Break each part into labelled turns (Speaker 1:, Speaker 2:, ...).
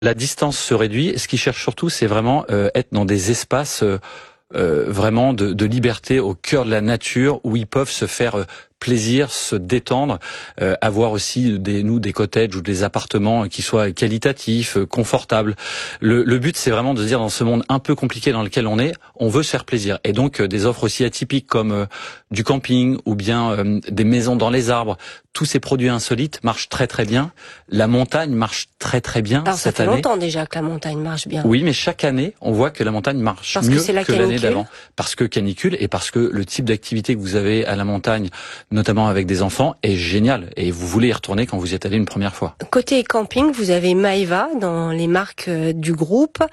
Speaker 1: La distance se réduit. Ce qu'ils cherchent surtout, c'est vraiment être dans des espaces vraiment de liberté au cœur de la nature où ils peuvent se faire plaisir, se détendre, avoir aussi des cottages ou des appartements qui soient qualitatifs, confortables. Le but, c'est vraiment de se dire, dans ce monde un peu compliqué dans lequel on veut se faire plaisir. Et donc des offres aussi atypiques comme du camping ou bien des maisons dans les arbres. Tous ces produits insolites marchent très très bien. La montagne marche très très bien.
Speaker 2: Alors
Speaker 1: cette
Speaker 2: ça fait
Speaker 1: année.
Speaker 2: longtemps déjà que la montagne marche bien.
Speaker 1: Oui, mais chaque année, on voit que la montagne marche mieux que l'année d'avant. Parce que canicule et parce que le type d'activité que vous avez à la montagne, notamment avec des enfants, est génial. Et vous voulez y retourner quand vous y êtes allé une première fois.
Speaker 2: Côté camping, vous avez Maeva dans les marques du groupe.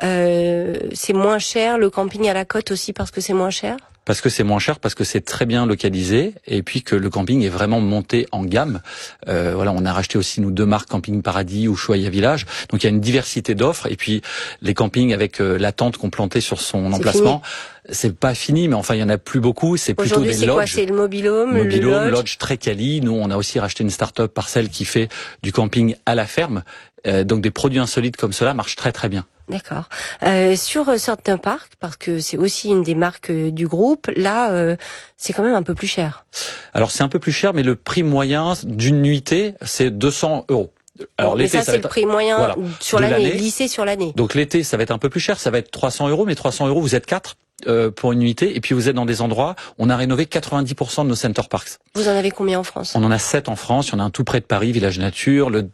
Speaker 2: C'est moins cher. Le camping à la côte aussi parce que c'est moins cher.
Speaker 1: Parce que c'est moins cher, parce que c'est très bien localisé, et puis que le camping est vraiment monté en gamme. Voilà, on a racheté aussi nous 2 marques, Camping Paradis ou Choya Village. Donc il y a une diversité d'offres, et puis les campings avec la tente qu'on plantait sur son emplacement. C'est pas fini, mais enfin il y en a plus beaucoup. C'est plutôt des lodges.
Speaker 2: Aujourd'hui, c'est quoi? C'est le mobilhome,
Speaker 1: le lodge très quali. Nous, on a aussi racheté une start-up Parcelle qui fait du camping à la ferme. Donc des produits insolites comme cela marchent très très bien.
Speaker 2: D'accord. Sur certains parcs, parce que c'est aussi une des marques du groupe, là, c'est quand même un peu plus cher.
Speaker 1: Alors c'est un peu plus cher, mais le prix moyen d'une nuitée, c'est 200 €.
Speaker 2: Alors l'été, ça c'est le prix moyen sur l'année, lissé sur l'année.
Speaker 1: Donc l'été, ça va être un peu plus cher, ça va être 300 €, mais 300 €, vous êtes 4 pour une nuitée, et puis vous êtes dans des endroits, on a rénové 90% de nos center parks.
Speaker 2: Vous en avez combien en France?
Speaker 1: On en a 7 en France, il y en a un tout près de Paris, Village Nature, le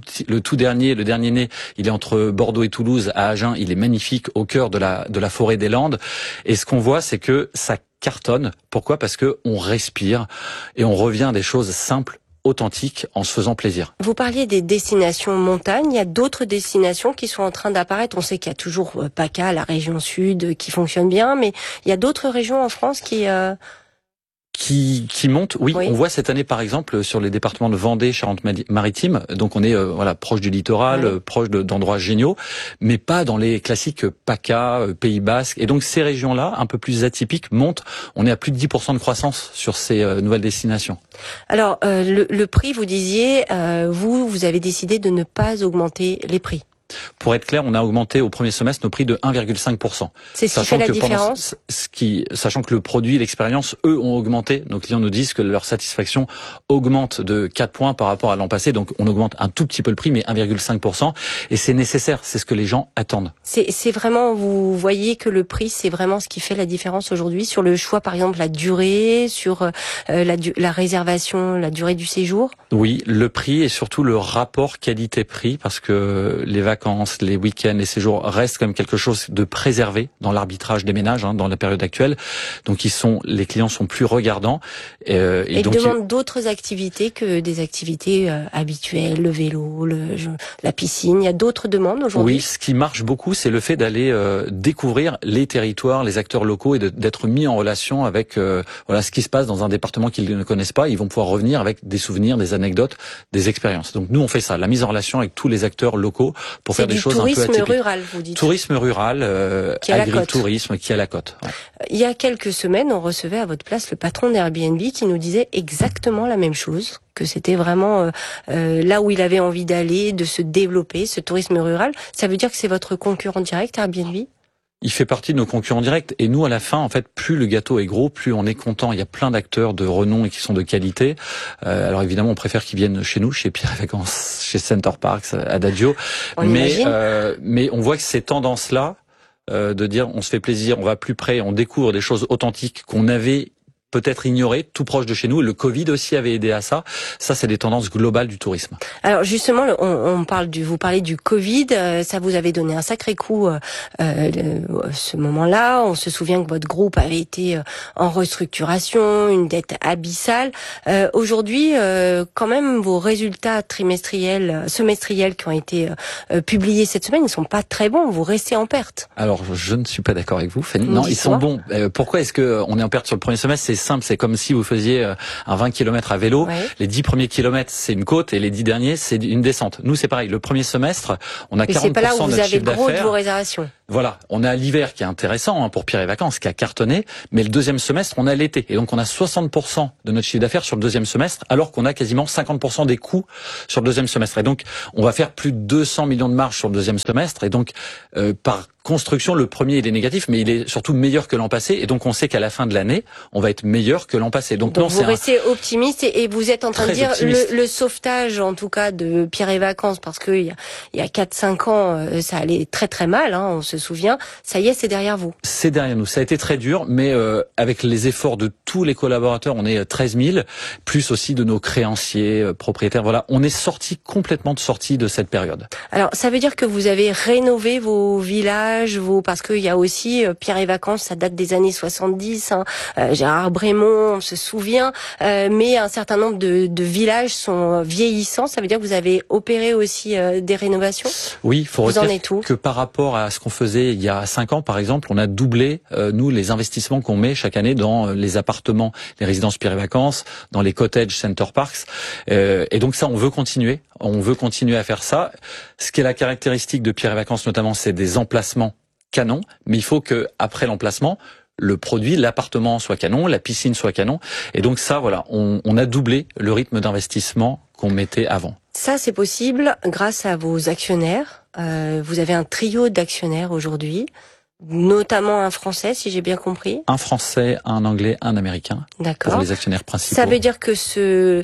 Speaker 1: dernier né, il est entre Bordeaux et Toulouse, à Agen, il est magnifique, au cœur de la forêt des Landes, et ce qu'on voit, c'est que ça cartonne. Pourquoi? Parce que on respire, et on revient à des choses simples, authentique en se faisant plaisir.
Speaker 2: Vous parliez des destinations montagne, il y a d'autres destinations qui sont en train d'apparaître. On sait qu'il y a toujours PACA, la région sud, qui fonctionne bien, mais il y a d'autres régions en France qui
Speaker 1: montent. Oui, on voit cette année par exemple sur les départements de Vendée, Charente-Maritime. Donc on est proche du littoral, proche d'endroits géniaux, mais pas dans les classiques PACA, Pays Basque. Et donc ces régions-là, un peu plus atypiques, montent. On est à plus de 10% de croissance sur ces nouvelles destinations.
Speaker 2: Alors le prix, vous disiez, vous avez décidé de ne pas augmenter les prix.
Speaker 1: Pour être clair, on a augmenté au premier semestre nos prix de 1,5%.
Speaker 2: C'est ce qui fait la différence.
Speaker 1: Sachant que le produit, l'expérience, eux, ont augmenté. Nos clients nous disent que leur satisfaction augmente de 4 points par rapport à l'an passé. Donc on augmente un tout petit peu le prix, mais 1,5%. Et c'est nécessaire, c'est ce que les gens attendent.
Speaker 2: C'est vraiment, vous voyez que le prix, c'est vraiment ce qui fait la différence aujourd'hui sur le choix, par exemple, la durée, sur la réservation, la durée du séjour.
Speaker 1: Oui, le prix et surtout le rapport qualité-prix, parce que les vacances, les week-ends, les séjours restent quand même quelque chose de préservé dans l'arbitrage des ménages dans la période actuelle. Donc les clients sont plus regardants
Speaker 2: et donc demandent d'autres activités que des activités habituelles, le vélo, la piscine. Il y a d'autres demandes aujourd'hui.
Speaker 1: Oui, ce qui marche beaucoup, c'est le fait d'aller découvrir les territoires, les acteurs locaux et d'être mis en relation avec ce qui se passe dans un département qu'ils ne connaissent pas. Ils vont pouvoir revenir avec des souvenirs, des anecdotes, des expériences. Donc nous, on fait ça, la mise en relation avec tous les acteurs locaux pour faire des choses un peu atypiques.
Speaker 2: Tourisme rural, vous dites.
Speaker 1: Tourisme rural, agritourisme qui est à la côte. Ouais.
Speaker 2: Il y a quelques semaines, on recevait à votre place le patron d'Airbnb qui nous disait exactement la même chose, que c'était vraiment là où il avait envie d'aller, de se développer, ce tourisme rural. Ça veut dire que c'est votre concurrent direct, Airbnb ?
Speaker 1: Il fait partie de nos concurrents directs et nous à la fin en fait plus le gâteau est gros, plus on est content. Il y a plein d'acteurs de renom et qui sont de qualité. Alors évidemment on préfère qu'ils viennent chez nous, chez Pierre et Vacances, chez Center Parcs, Adagio. Mais on voit que ces tendances là de dire on se fait plaisir, on va plus près, on découvre des choses authentiques qu'on avait peut-être ignoré, tout proche de chez nous. Le Covid aussi avait aidé à ça. Ça, c'est des tendances globales du tourisme.
Speaker 2: Alors justement, vous parlez du Covid. Ça vous avait donné un sacré coup ce moment-là. On se souvient que votre groupe avait été en restructuration, une dette abyssale. Aujourd'hui, quand même, vos résultats semestriels qui ont été publiés cette semaine, ils sont pas très bons. Vous restez en perte.
Speaker 1: Alors, je ne suis pas d'accord avec vous, Fanny. Non, ils sont bons. Pourquoi est-ce que on est en perte sur le premier semestre? C'est simple, c'est comme si vous faisiez un 20 km à vélo.
Speaker 2: Ouais.
Speaker 1: Les 10 premiers kilomètres, c'est une côte et les 10 derniers, c'est une descente. Nous, c'est pareil. Le premier semestre, on a 40% de notre chiffre d'affaires.
Speaker 2: C'est pas là où vous avez le gros de vos réservations.
Speaker 1: Voilà, on a l'hiver qui est intéressant pour Pierre et Vacances, qui a cartonné, mais le deuxième semestre, on a l'été. Et donc on a 60% de notre chiffre d'affaires sur le deuxième semestre, alors qu'on a quasiment 50% des coûts sur le deuxième semestre. Et donc on va faire plus de 200 millions de marge sur le deuxième semestre. Et donc par construction, le premier il est négatif, mais il est surtout meilleur que l'an passé. Et donc on sait qu'à la fin de l'année, on va être meilleur que l'an passé. Donc non,
Speaker 2: vous restez optimiste et vous êtes en train de dire le sauvetage, en tout cas, de Pierre et Vacances, parce que il y a 4-5 ans, ça allait très très mal, hein, on se souvient. Ça y est, c'est derrière vous.
Speaker 1: C'est derrière nous. Ça a été très dur, mais avec les efforts de tous les collaborateurs, on est 13 000, plus aussi de nos créanciers, propriétaires. Voilà, on est complètement de cette période.
Speaker 2: Alors, ça veut dire que vous avez rénové vos villages, parce qu'il y a aussi Pierre et Vacances, ça date des années 70, hein, Gérard Brémond, on se souvient, mais un certain nombre de villages sont vieillissants. Ça veut dire que vous avez opéré aussi des rénovations?
Speaker 1: Oui, il faut retenir que par rapport à ce qu'on faisait il y a 5 ans, par exemple, on a doublé, nous, les investissements qu'on met chaque année dans les appartements, les résidences Pierre et Vacances, dans les cottages Center Parks. Et donc ça, on veut continuer. On veut continuer à faire ça. Ce qui est la caractéristique de Pierre et Vacances, notamment, c'est des emplacements canons. Mais il faut que, après l'emplacement, le produit, l'appartement soit canon, la piscine soit canon. Et donc ça, voilà, on a doublé le rythme d'investissement qu'on mettait avant.
Speaker 2: Ça, c'est possible grâce à vos actionnaires. Vous avez un trio d'actionnaires aujourd'hui, notamment un Français, si j'ai bien compris.
Speaker 1: Un Français, un Anglais, un Américain.
Speaker 2: D'accord.
Speaker 1: Pour les actionnaires principaux.
Speaker 2: Ça veut dire que ce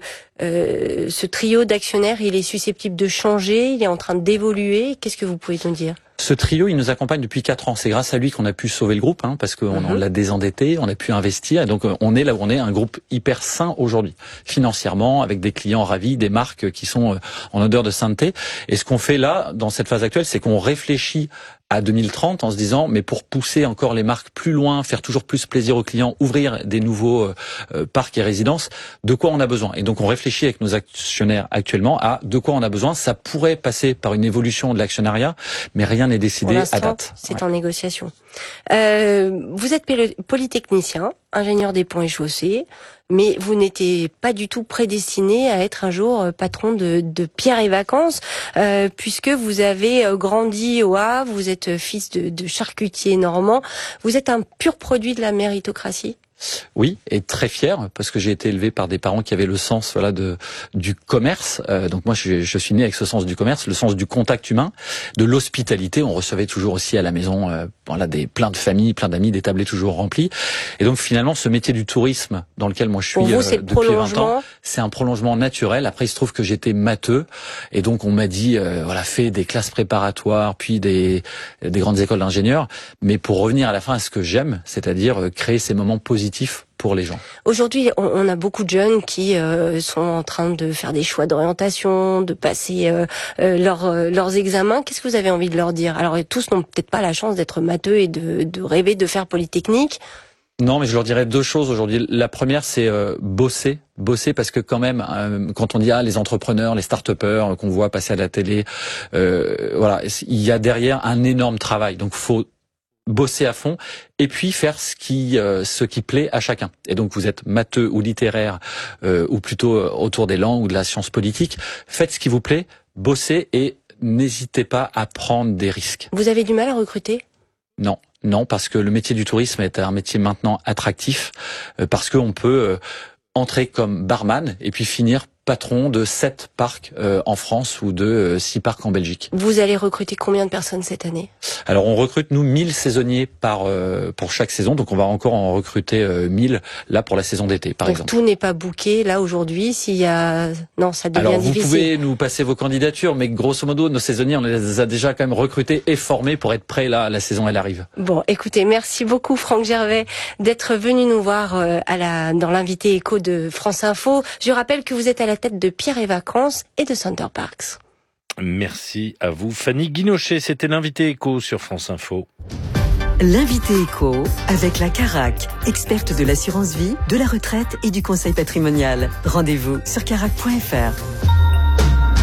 Speaker 2: trio d'actionnaires, il est susceptible de changer, il est en train d'évoluer. Qu'est-ce que vous pouvez nous dire ?
Speaker 1: Ce trio, il nous accompagne depuis 4 ans. C'est grâce à lui qu'on a pu sauver le groupe, parce qu'on l'a désendetté, on a pu investir. Et donc, on est là où on est, un groupe hyper sain aujourd'hui, financièrement, avec des clients ravis, des marques qui sont en odeur de sainteté. Et ce qu'on fait là, dans cette phase actuelle, c'est qu'on réfléchit à 2030 en se disant, mais pour pousser encore les marques plus loin, faire toujours plus plaisir aux clients, ouvrir des nouveaux parcs et résidences, de quoi on a besoin. Et donc, on réfléchit avec nos actionnaires actuellement à de quoi on a besoin. Ça pourrait passer par une évolution de l'actionnariat, mais rien n'est décidé à date.
Speaker 2: C'est en négociation. Vous êtes polytechnicien, ingénieur des ponts et chaussées, mais vous n'étiez pas du tout prédestiné à être un jour patron de Pierre et Vacances, puisque vous avez grandi au Havre, vous êtes fils de charcutier normand, vous êtes un pur produit de la méritocratie.
Speaker 1: Oui, et très fier parce que j'ai été élevé par des parents qui avaient le sens du commerce. Donc moi je suis né avec ce sens du commerce, le sens du contact humain, de l'hospitalité. On recevait toujours aussi à la maison plein de familles, plein d'amis, des tablés toujours remplis. Et donc finalement ce métier du tourisme dans lequel moi je suis depuis 20 ans, c'est un prolongement naturel. Après il se trouve que j'étais matheux et donc on m'a dit fais des classes préparatoires puis des grandes écoles d'ingénieurs, mais pour revenir à la fin à ce que j'aime, c'est-à-dire créer ces moments positifs pour les gens.
Speaker 2: Aujourd'hui, on a beaucoup de jeunes qui sont en train de faire des choix d'orientation, de passer leurs examens. Qu'est-ce que vous avez envie de leur dire ? Alors, tous n'ont peut-être pas la chance d'être matheux et de rêver de faire Polytechnique.
Speaker 1: Non, mais je leur dirais 2 choses aujourd'hui. La première, c'est bosser parce que quand même, quand on dit les entrepreneurs, les start-upers qu'on voit passer à la télé, il y a derrière un énorme travail. Donc, faut bosser à fond et puis faire ce qui plaît à chacun. Et donc vous êtes matheux ou littéraire ou plutôt autour des langues ou de la science politique, faites ce qui vous plaît, bossez et n'hésitez pas à prendre des risques.
Speaker 2: Vous avez du mal à recruter ?
Speaker 1: Non, parce que le métier du tourisme est un métier maintenant attractif, parce qu'on peut entrer comme barman et puis finir patron de 7 parcs en France ou de 6 parcs en Belgique.
Speaker 2: Vous allez recruter combien de personnes cette année ?
Speaker 1: Alors on recrute nous 1000 saisonniers pour chaque saison, donc on va encore en recruter 1000 là pour la saison d'été par exemple.
Speaker 2: Tout n'est pas booké là aujourd'hui, ça devient difficile.
Speaker 1: Alors vous pouvez nous passer vos candidatures, mais grosso modo nos saisonniers on les a déjà quand même recrutés et formés pour être prêts là, la saison elle arrive.
Speaker 2: Bon, écoutez, merci beaucoup Franck Gervais d'être venu nous voir dans l'invité éco de France Info. Je rappelle que vous êtes à la tête de Pierre et Vacances et de Center Parks.
Speaker 3: Merci à vous Fanny Guinochet, c'était l'invité éco sur France Info.
Speaker 4: L'invité éco avec la Carac, experte de l'assurance vie, de la retraite et du conseil patrimonial. Rendez-vous sur carac.fr.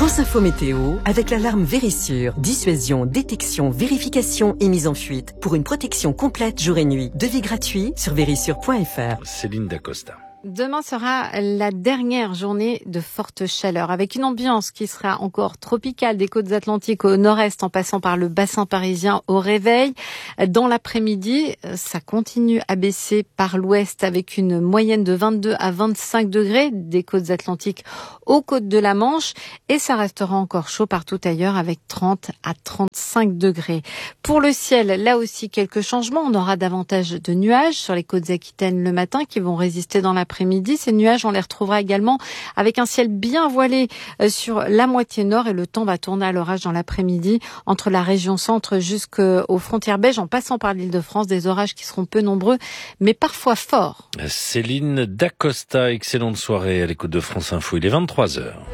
Speaker 4: France Info Météo avec l'alarme Vérissure. Dissuasion, détection, vérification et mise en fuite. Pour une protection complète jour et nuit. Devis gratuit sur vérissure.fr.
Speaker 3: Céline Dacosta.
Speaker 5: Demain sera la dernière journée de forte chaleur, avec une ambiance qui sera encore tropicale des côtes atlantiques au nord-est en passant par le bassin parisien au réveil. Dans l'après-midi, ça continue à baisser par l'ouest avec une moyenne de 22 à 25 degrés des côtes atlantiques aux côtes de la Manche, et ça restera encore chaud partout ailleurs avec 30 à 35 degrés. Pour le ciel, là aussi quelques changements. On aura davantage de nuages sur les côtes aquitaines le matin qui vont résister dans l'après-midi. Ces nuages, on les retrouvera également avec un ciel bien voilé sur la moitié nord, et le temps va tourner à l'orage dans l'après-midi entre la région centre jusqu'aux frontières belges en passant par l'Île-de-France. Des orages qui seront peu nombreux mais parfois forts.
Speaker 3: Céline Dacosta, excellente soirée à l'écoute de France Info. Il est 23h.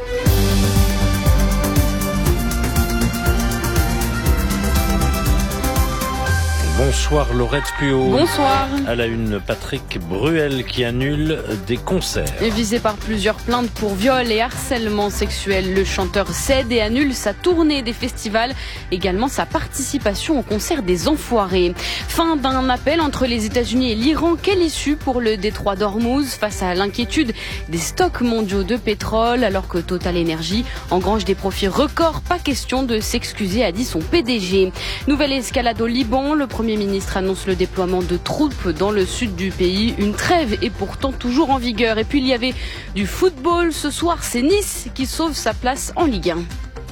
Speaker 3: Bonsoir Laurette Puot.
Speaker 6: Bonsoir.
Speaker 3: À la une, Patrick Bruel qui annule des concerts.
Speaker 6: Visé par plusieurs plaintes pour viol et harcèlement sexuel, le chanteur cède et annule sa tournée des festivals, également sa participation au concert des Enfoirés. Fin d'un appel entre les États-Unis et l'Iran. Quelle issue pour le détroit d'Ormuz face à l'inquiétude des stocks mondiaux de pétrole, alors que Total Energy engrange des profits records. Pas question de s'excuser, a dit son PDG. Nouvelle escalade au Liban. Le Premier ministre annonce le déploiement de troupes dans le sud du pays. Une trêve est pourtant toujours en vigueur. Et puis il y avait du football. Ce soir, c'est Nice qui sauve sa place en Ligue 1.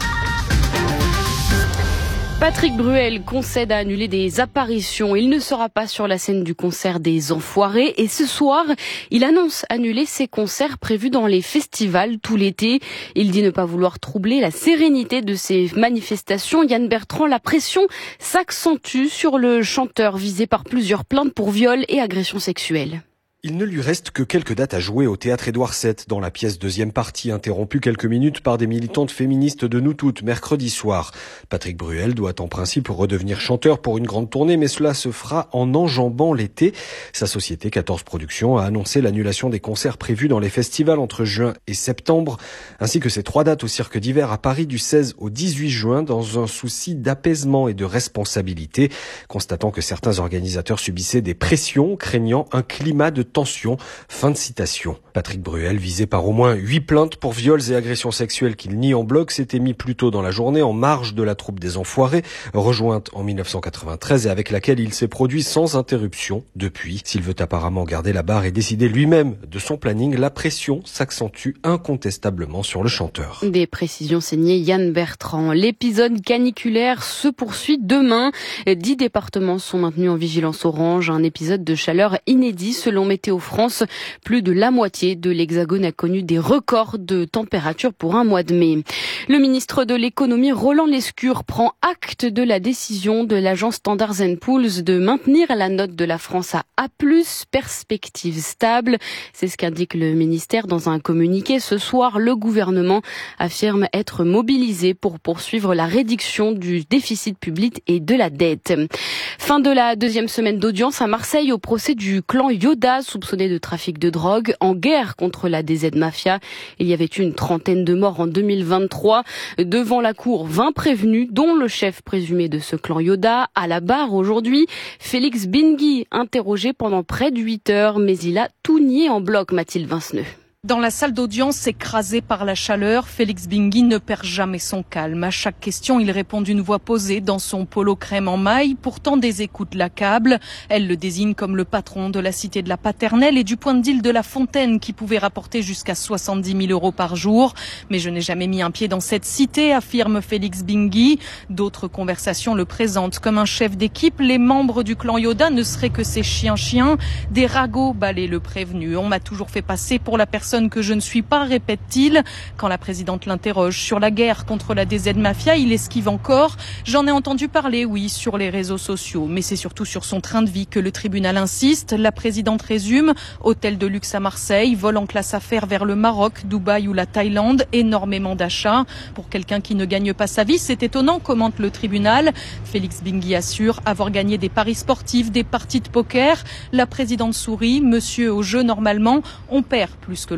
Speaker 6: Patrick Bruel concède à annuler des apparitions. Il ne sera pas sur la scène du concert des Enfoirés. Et ce soir, il annonce annuler ses concerts prévus dans les festivals tout l'été. Il dit ne pas vouloir troubler la sérénité de ces manifestations. Yann Bertrand, la pression s'accentue sur le chanteur visé par plusieurs plaintes pour viol et agression sexuelle.
Speaker 7: Il ne lui reste que quelques dates à jouer au théâtre Édouard VII, dans la pièce deuxième partie, interrompue quelques minutes par des militantes féministes de Nous Toutes, mercredi soir. Patrick Bruel doit en principe redevenir chanteur pour une grande tournée, mais cela se fera en enjambant l'été. Sa société 14 Productions a annoncé l'annulation des concerts prévus dans les festivals entre juin et septembre, ainsi que ses 3 dates au Cirque d'hiver à Paris du 16 au 18 juin, dans un souci d'apaisement et de responsabilité, constatant que certains organisateurs subissaient des pressions, craignant un climat de tension. Fin de citation. Patrick Bruel, visé par au moins 8 plaintes pour viols et agressions sexuelles qu'il nie en bloc, s'était mis plus tôt dans la journée en marge de la troupe des Enfoirés, rejointe en 1993 et avec laquelle il s'est produit sans interruption depuis. S'il veut apparemment garder la barre et décider lui-même de son planning, la pression s'accentue incontestablement sur le chanteur.
Speaker 6: Des précisions signées Yann Bertrand. L'épisode caniculaire se poursuit demain. 10 départements sont maintenus en vigilance orange. Un épisode de chaleur inédit selon Météo France. Plus de la moitié de l'Hexagone a connu des records de température pour un mois de mai. Le ministre de l'économie, Roland Lescure, prend acte de la décision de l'agence Standard & Poor's de maintenir la note de la France à A+, perspective stable. C'est ce qu'indique le ministère dans un communiqué. Ce soir, le gouvernement affirme être mobilisé pour poursuivre la réduction du déficit public et de la dette. Fin de la deuxième semaine d'audience à Marseille au procès du clan Yoda, soupçonné de trafic de drogue, en guerre contre la DZ Mafia. Il y avait eu une 30aine de morts en 2023. Devant la cour, 20 prévenus, dont le chef présumé de ce clan Yoda. À la barre aujourd'hui, Félix Bingui, interrogé pendant près de 8 heures, mais il a tout nié en bloc, Mathilde Vinceneux.
Speaker 8: Dans la salle d'audience, écrasé par la chaleur, Félix Bingui ne perd jamais son calme. À chaque question, il répond d'une voix posée dans son polo crème en maille. Pourtant, des écoutes l'accablent. Elle le désigne comme le patron de la cité de la Paternelle et du point de deal de la Fontaine qui pouvait rapporter jusqu'à 70 000 € par jour. Mais je n'ai jamais mis un pied dans cette cité, affirme Félix Bingui. D'autres conversations le présentent comme un chef d'équipe. Les membres du clan Yoda ne seraient que ses chiens-chiens. Des ragots balaient le prévenu. On m'a toujours fait passer pour la personne que je ne suis pas, répète-t-il. Quand la présidente l'interroge sur la guerre contre la DZ Mafia, il esquive encore. J'en ai entendu parler, oui, sur les réseaux sociaux. Mais c'est surtout sur son train de vie que le tribunal insiste. La présidente résume. Hôtel de luxe à Marseille, vol en classe affaires vers le Maroc, Dubaï ou la Thaïlande. Énormément d'achats. Pour quelqu'un qui ne gagne pas sa vie, c'est étonnant, commente le tribunal. Félix Bingui assure avoir gagné des paris sportifs, des parties de poker. La présidente sourit. Monsieur, au jeu, normalement, on perd plus que l'on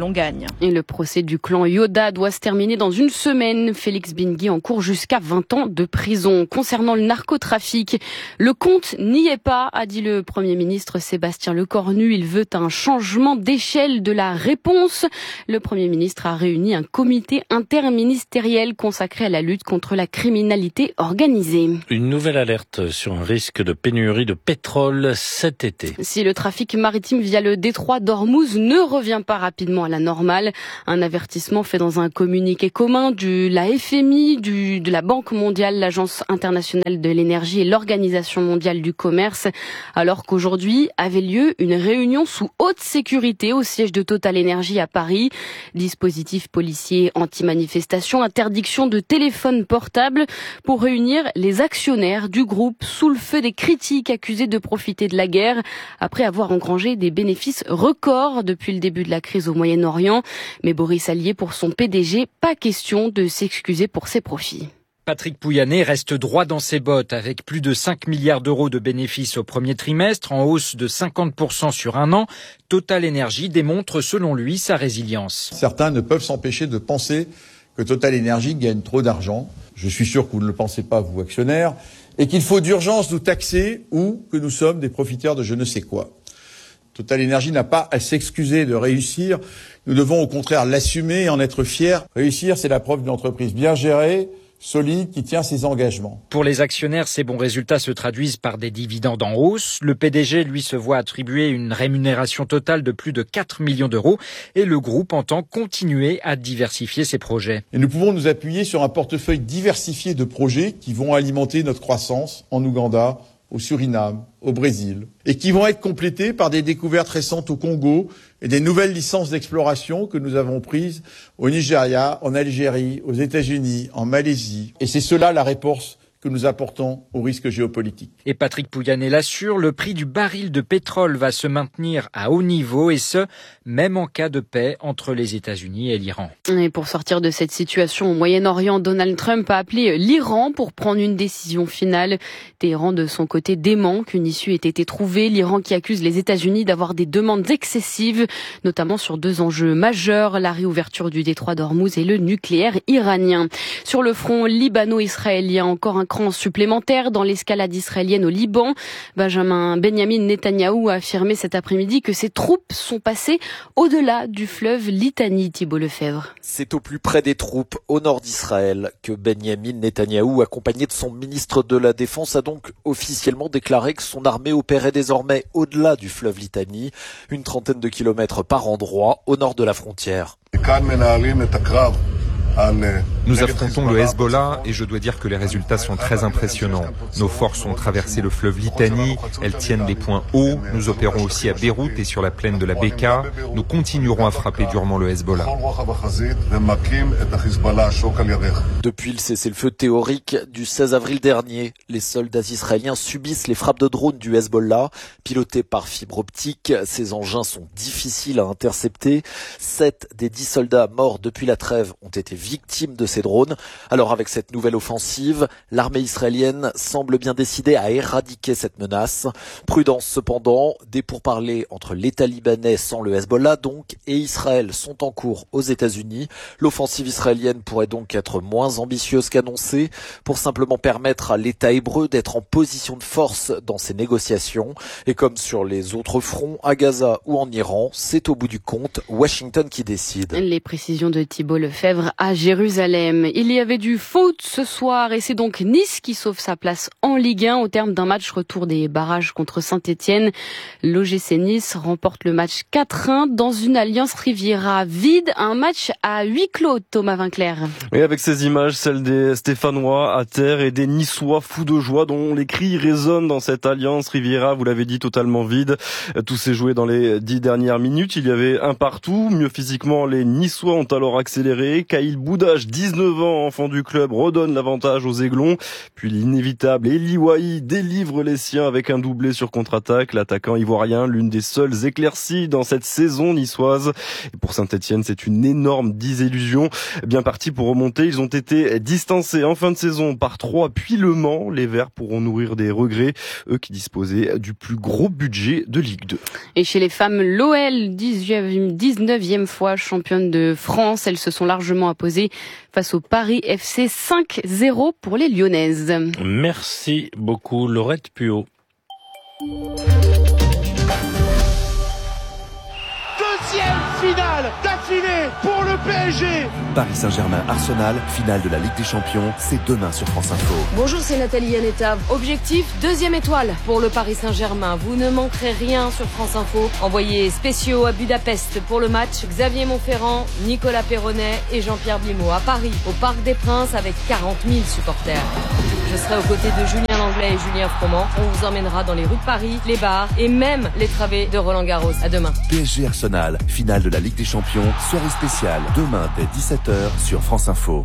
Speaker 8: l'on gagne.
Speaker 6: Et le procès du clan Yoda doit se terminer dans une semaine. Félix Bingui encourt jusqu'à 20 ans de prison. Concernant le narcotrafic, le compte n'y est pas, a dit le Premier ministre Sébastien Lecornu. Il veut un changement d'échelle de la réponse. Le Premier ministre a réuni un comité interministériel consacré à la lutte contre la criminalité organisée.
Speaker 3: Une nouvelle alerte sur un risque de pénurie de pétrole cet été.
Speaker 6: Si le trafic maritime via le détroit d'Ormuz ne revient pas rapidement à la normale, un avertissement fait dans un communiqué commun de la FMI, de la Banque mondiale, l'Agence internationale de l'énergie et l'Organisation mondiale du commerce, alors qu'aujourd'hui avait lieu une réunion sous haute sécurité au siège de Total Énergie à Paris. Dispositif policier anti-manifestation, interdiction de téléphone portable pour réunir les actionnaires du groupe sous le feu des critiques accusés de profiter de la guerre après avoir engrangé des bénéfices records depuis le début de la crise au Moyen-Orient. Mais Boris Allier, pour son PDG, pas question de s'excuser pour ses profits.
Speaker 9: Patrick Pouyanné reste droit dans ses bottes avec plus de 5 milliards d'euros de bénéfices au premier trimestre, en hausse de 50% sur un an. Total Énergie démontre selon lui sa résilience.
Speaker 10: Certains ne peuvent s'empêcher de penser que Total Énergie gagne trop d'argent. Je suis sûr que vous ne le pensez pas, vous actionnaires, et qu'il faut d'urgence nous taxer ou que nous sommes des profiteurs de je ne sais quoi. Total Énergie n'a pas à s'excuser de réussir. Nous devons au contraire l'assumer et en être fiers. Réussir, c'est la preuve d'une entreprise bien gérée, solide, qui tient ses engagements.
Speaker 9: Pour les actionnaires, ces bons résultats se traduisent par des dividendes en hausse. Le PDG, lui, se voit attribuer une rémunération totale de plus de 4 millions d'euros et le groupe entend continuer à diversifier ses projets.
Speaker 10: Et nous pouvons nous appuyer sur un portefeuille diversifié de projets qui vont alimenter notre croissance en Ouganda, au Suriname, au Brésil, et qui vont être complétés par des découvertes récentes au Congo et des nouvelles licences d'exploration que nous avons prises au Nigeria, en Algérie, aux États-Unis, en Malaisie. Et c'est cela la réponse que nous apportons aux risques géopolitiques.
Speaker 9: Et Patrick Pouyanné l'assure, le prix du baril de pétrole va se maintenir à haut niveau et ce, même en cas de paix entre les États-Unis et l'Iran.
Speaker 6: Et pour sortir de cette situation au Moyen-Orient, Donald Trump a appelé l'Iran pour prendre une décision finale. Téhéran, de son côté, dément qu'une issue ait été trouvée. L'Iran qui accuse les États-Unis d'avoir des demandes excessives, notamment sur 2 enjeux majeurs, la réouverture du détroit d'Ormuz et le nucléaire iranien. Sur le front libano-israélien, encore un cran supplémentaire dans l'escalade israélienne au Liban. Benjamin Netanyahou a affirmé cet après-midi que ses troupes sont passées au-delà du fleuve Litani. Thibault Lefebvre.
Speaker 11: C'est au plus près des troupes, au nord d'Israël, que Benjamin Netanyahou, accompagné de son ministre de la Défense, a donc officiellement déclaré que son armée opérait désormais au-delà du fleuve Litani, une trentaine de kilomètres par endroit, au nord de la frontière.
Speaker 12: Nous affrontons le Hezbollah et je dois dire que les résultats sont très impressionnants. Nos forces ont traversé le fleuve Litani, elles tiennent les points hauts. Nous opérons aussi à Beyrouth et sur la plaine de la Beka. Nous continuerons à frapper durement le Hezbollah.
Speaker 11: Depuis le cessez-le-feu théorique du 16 avril dernier, les soldats israéliens subissent les frappes de drones du Hezbollah, pilotés par fibre optique. Ces engins sont difficiles à intercepter. 7 des 10 soldats morts depuis la trêve ont été victimes de ces drones. Alors avec cette nouvelle offensive, l'armée israélienne semble bien décidée à éradiquer cette menace. Prudence cependant, des pourparlers entre l'État libanais sans le Hezbollah donc et Israël sont en cours aux États-Unis. L'offensive israélienne pourrait donc être moins ambitieuse qu'annoncée pour simplement permettre à l'État hébreu d'être en position de force dans ces négociations. Et comme sur les autres fronts, à Gaza ou en Iran, c'est au bout du compte Washington qui décide.
Speaker 6: Les précisions de Thibault Lefebvre à Jérusalem. Il y avait du foot ce soir et c'est donc Nice qui sauve sa place en Ligue 1 au terme d'un match retour des barrages contre Saint-Etienne. L'OGC Nice remporte le match 4-1 dans une Alliance Riviera vide, un match à huis clos, Thomas Vinclair.
Speaker 13: Et avec ces images, celles des Stéphanois à terre et des Niçois fous de joie dont les cris résonnent dans cette Alliance Riviera, vous l'avez dit, totalement vide. Tout s'est joué dans les 10 dernières minutes. Il y avait un partout. Mieux physiquement, les Niçois ont alors accéléré. Kyle Boudage, 19 ans, enfant du club, redonne l'avantage aux Aiglons. Puis l'inévitable Eli Wahi délivre les siens avec un doublé sur contre-attaque. L'attaquant ivoirien, l'une des seules éclaircies dans cette saison niçoise. Et pour Saint-Etienne, c'est une énorme désillusion. Bien partis pour remonter, ils ont été distancés en fin de saison par 3 puis Le Mans. Les Verts pourront nourrir des regrets, eux qui disposaient du plus gros budget de Ligue 2.
Speaker 6: Et chez les femmes, l'OL, 19e fois championne de France. Elles se sont largement imposées face au Paris FC 5-0 pour les Lyonnaises.
Speaker 3: Merci beaucoup, Laurette Puot.
Speaker 14: Deuxième finale d'affilée pour le PSG.
Speaker 15: Paris Saint-Germain-Arsenal, finale de la Ligue des Champions, c'est demain sur France Info.
Speaker 16: Bonjour, c'est Nathalie Yanetta. Objectif, 2e étoile pour le Paris Saint-Germain. Vous ne manquerez rien sur France Info. Envoyés spéciaux à Budapest pour le match. Xavier Montferrand, Nicolas Perronnet et Jean-Pierre Blimaud à Paris, au Parc des Princes avec 40 000 supporters. Je serai aux côtés de Julien Langlais et Julien Froment. On vous emmènera dans les rues de Paris, les bars et même les travées de Roland-Garros. À demain.
Speaker 15: PSG Arsenal, finale de la Ligue des Champions, soirée spéciale, demain dès 17h sur France Info.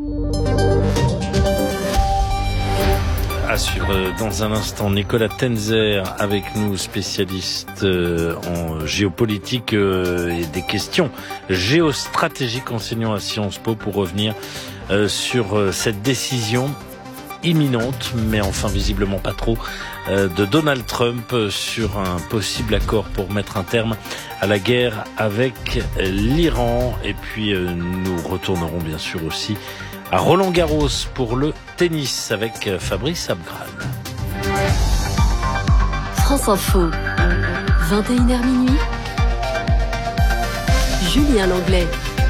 Speaker 3: À suivre dans un instant, Nicolas Tenzer avec nous, spécialiste en géopolitique et des questions géostratégiques, enseignant à Sciences Po, pour revenir sur cette décision imminente, mais enfin visiblement pas trop, de Donald Trump sur un possible accord pour mettre un terme à la guerre avec l'Iran. Et puis nous retournerons bien sûr aussi à Roland-Garros pour le tennis avec Fabrice Abgral.
Speaker 16: France Info, 21h minuit. Julien Langlais.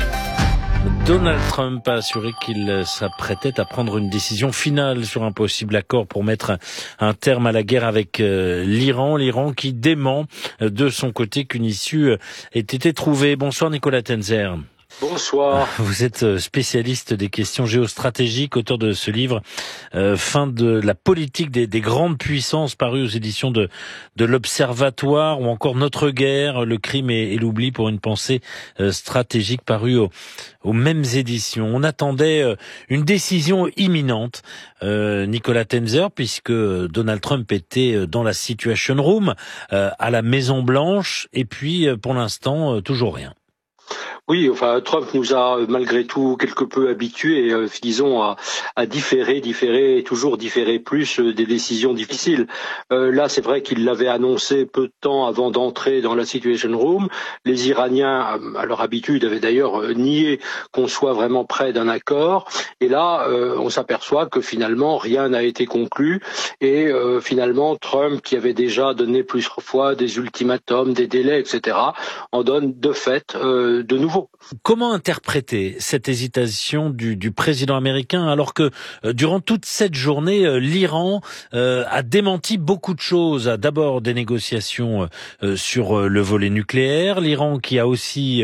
Speaker 3: Donald Trump a assuré qu'il s'apprêtait à prendre une décision finale sur un possible accord pour mettre un terme à la guerre avec l'Iran. L'Iran qui dément de son côté qu'une issue ait été trouvée. Bonsoir Nicolas Tenzer.
Speaker 17: Bonsoir.
Speaker 3: Vous êtes spécialiste des questions géostratégiques, auteur de ce livre Fin de la politique des grandes puissances, paru aux éditions de l'Observatoire, ou encore Notre guerre, le crime et l'oubli pour une pensée stratégique, paru aux mêmes éditions. On attendait une décision imminente, Nicolas Tenzer, puisque Donald Trump était dans la Situation Room à la Maison Blanche, et puis pour l'instant toujours rien.
Speaker 17: Oui, enfin, Trump nous a malgré tout quelque peu habitués, disons, à différer et toujours différer plus des décisions difficiles. Là, c'est vrai qu'il l'avait annoncé peu de temps avant d'entrer dans la Situation Room. Les Iraniens, à leur habitude, avaient d'ailleurs nié qu'on soit vraiment près d'un accord. Et là, on s'aperçoit que finalement, rien n'a été conclu. Et finalement, Trump, qui avait déjà donné plusieurs fois des ultimatums, des délais, etc., en donne de fait de nouveau.
Speaker 3: Comment interpréter cette hésitation du président américain alors que durant toute cette journée, l'Iran a démenti beaucoup de choses. D'abord des négociations sur le volet nucléaire, l'Iran qui a aussi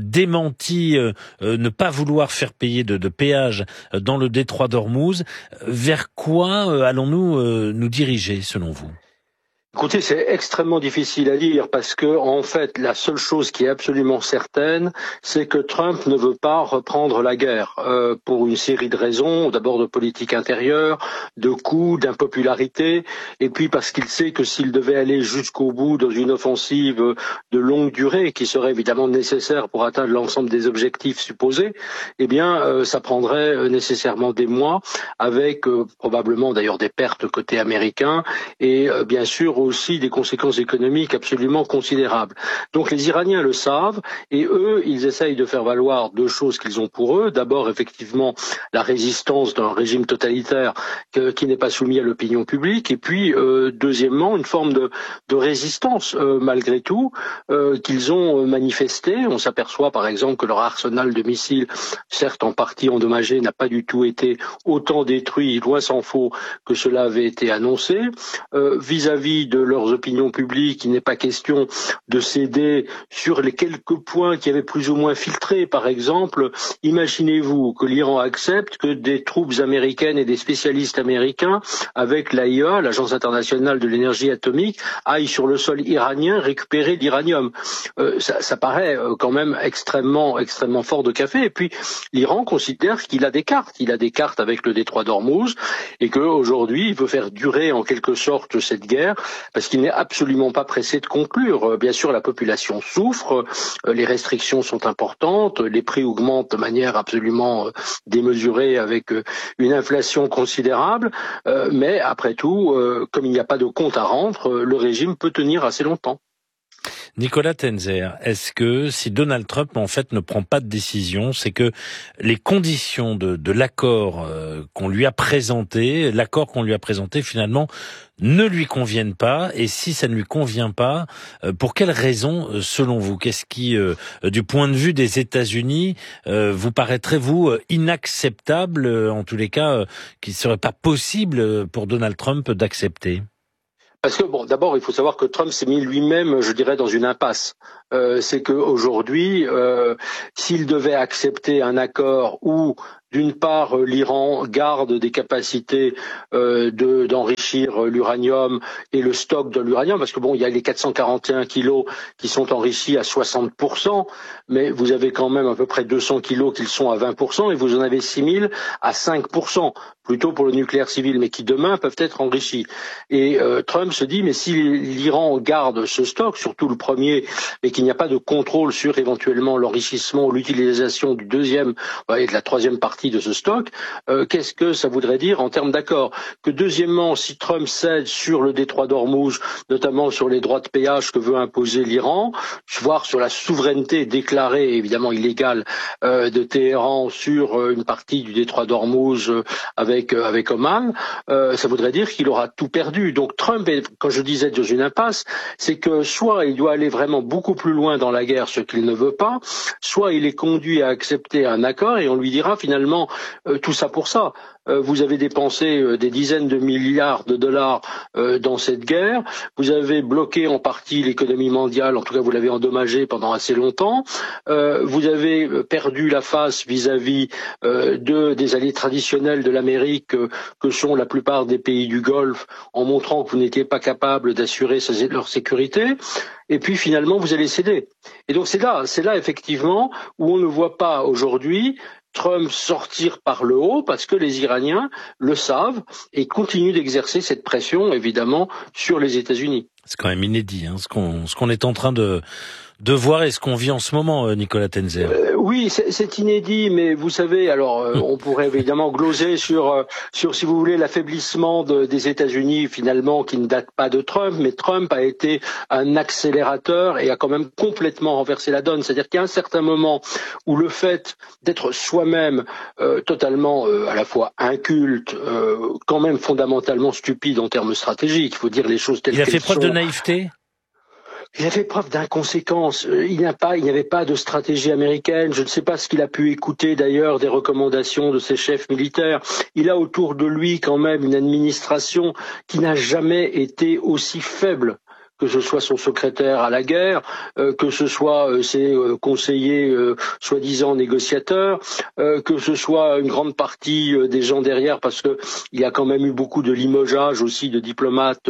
Speaker 3: démenti ne pas vouloir faire payer de péage dans le détroit d'Ormuz. Vers quoi allons-nous nous diriger selon vous ?
Speaker 17: Écoutez, c'est extrêmement difficile à dire parce que, en fait, la seule chose qui est absolument certaine, c'est que Trump ne veut pas reprendre la guerre pour une série de raisons, d'abord de politique intérieure, de coûts, d'impopularité, et puis parce qu'il sait que s'il devait aller jusqu'au bout dans une offensive de longue durée, qui serait évidemment nécessaire pour atteindre l'ensemble des objectifs supposés, eh bien, ça prendrait nécessairement des mois, avec probablement d'ailleurs des pertes côté américain, et bien sûr aussi des conséquences économiques absolument considérables. Donc les Iraniens le savent et eux, ils essayent de faire valoir deux choses qu'ils ont pour eux. D'abord, effectivement, la résistance d'un régime totalitaire qui n'est pas soumis à l'opinion publique. Et puis, deuxièmement, une forme de résistance, malgré tout, qu'ils ont manifestée. On s'aperçoit, par exemple, que leur arsenal de missiles, certes en partie endommagé, n'a pas du tout été autant détruit, loin s'en faut, que cela avait été annoncé. Vis-à-vis vis-à-vis de leurs opinions publiques. Il n'est pas question de céder sur les quelques points qui avaient plus ou moins filtré. Par exemple, imaginez-vous que l'Iran accepte que des troupes américaines et des spécialistes américains, avec l'AIEA, l'Agence internationale de l'énergie atomique, aillent sur le sol iranien récupérer l'uranium. Ça paraît quand même extrêmement fort de café. Et puis l'Iran considère qu'il a des cartes. Il a des cartes avec le détroit d'Ormuz et qu'aujourd'hui il veut faire durer en quelque sorte cette guerre parce qu'il n'est absolument pas pressé de conclure. Bien sûr, la population souffre, les restrictions sont importantes, les prix augmentent de manière absolument démesurée avec une inflation considérable, mais après tout, comme il n'y a pas de compte à rendre, le régime peut tenir assez longtemps.
Speaker 3: Nicolas Tenzer, est-ce que si Donald Trump en fait ne prend pas de décision, c'est que les conditions de l'accord qu'on lui a présenté, finalement ne lui conviennent pas, et si ça ne lui convient pas, pour quelles raisons selon vous? Qu'est-ce qui, du point de vue des États-Unis, vous paraîtrait vous inacceptable, en tous les cas, qu'il ne serait pas possible pour Donald Trump d'accepter?
Speaker 17: Parce que bon, d'abord, il faut savoir que Trump s'est mis lui-même, je dirais, dans une impasse. C'est qu'aujourd'hui, s'il devait accepter un accord où, d'une part, l'Iran garde des capacités d'enrichir l'uranium et le stock de l'uranium, parce que bon, il y a les 441 kilos qui sont enrichis à 60%, mais vous avez quand même à peu près 200 kilos qui sont à 20%, et vous en avez 6000 à 5%, plutôt pour le nucléaire civil, mais qui demain peuvent être enrichis. Et Trump se dit, mais si l'Iran garde ce stock, surtout le premier, et qu'il n'y a pas de contrôle sur éventuellement l'enrichissement ou l'utilisation du deuxième et de la troisième partie de ce stock, qu'est-ce que ça voudrait dire en termes d'accord? Que deuxièmement, si Trump cède sur le détroit d'Ormuz, notamment sur les droits de péage que veut imposer l'Iran, voire sur la souveraineté déclarée, évidemment illégale, de Téhéran sur une partie du détroit d'Ormuz avec Oman, ça voudrait dire qu'il aura tout perdu. Donc Trump est, quand je disais dans une impasse, c'est que soit il doit aller vraiment beaucoup plus loin dans la guerre, ce qu'il ne veut pas, soit il est conduit à accepter un accord et on lui dira finalement tout ça pour ça. Vous avez dépensé des dizaines de milliards de dollars dans cette guerre. Vous avez bloqué en partie l'économie mondiale, en tout cas vous l'avez endommagée pendant assez longtemps. Vous avez perdu la face vis-à-vis des alliés traditionnels de l'Amérique que sont la plupart des pays du Golfe, en montrant que vous n'étiez pas capable d'assurer leur sécurité. Et puis finalement vous allez céder. Et donc c'est là effectivement où on ne voit pas aujourd'hui Trump sortir par le haut parce que les Iraniens le savent et continuent d'exercer cette pression évidemment sur les États-Unis.
Speaker 3: C'est quand même inédit, ce qu'on est en train de voir et ce qu'on vit en ce moment, Nicolas Tenzer.
Speaker 17: Oui, c'est inédit, mais vous savez, alors on pourrait évidemment gloser sur si vous voulez l'affaiblissement des États-Unis finalement qui ne date pas de Trump, mais Trump a été un accélérateur et a quand même complètement renversé la donne. C'est-à-dire qu'il y a un certain moment où le fait d'être soi-même totalement à la fois inculte, quand même fondamentalement stupide en termes stratégiques, il faut dire les choses telles qu'elles sont.
Speaker 3: Il a fait preuve de naïveté.
Speaker 17: Il a fait preuve d'inconséquence. Il n'y avait pas de stratégie américaine. Je ne sais pas ce qu'il a pu écouter d'ailleurs des recommandations de ses chefs militaires. Il a autour de lui quand même une administration qui n'a jamais été aussi faible. Que ce soit son secrétaire à la guerre, que ce soit ses conseillers soi-disant négociateurs, que ce soit une grande partie des gens derrière, parce que il y a quand même eu beaucoup de limogeage aussi de diplomates,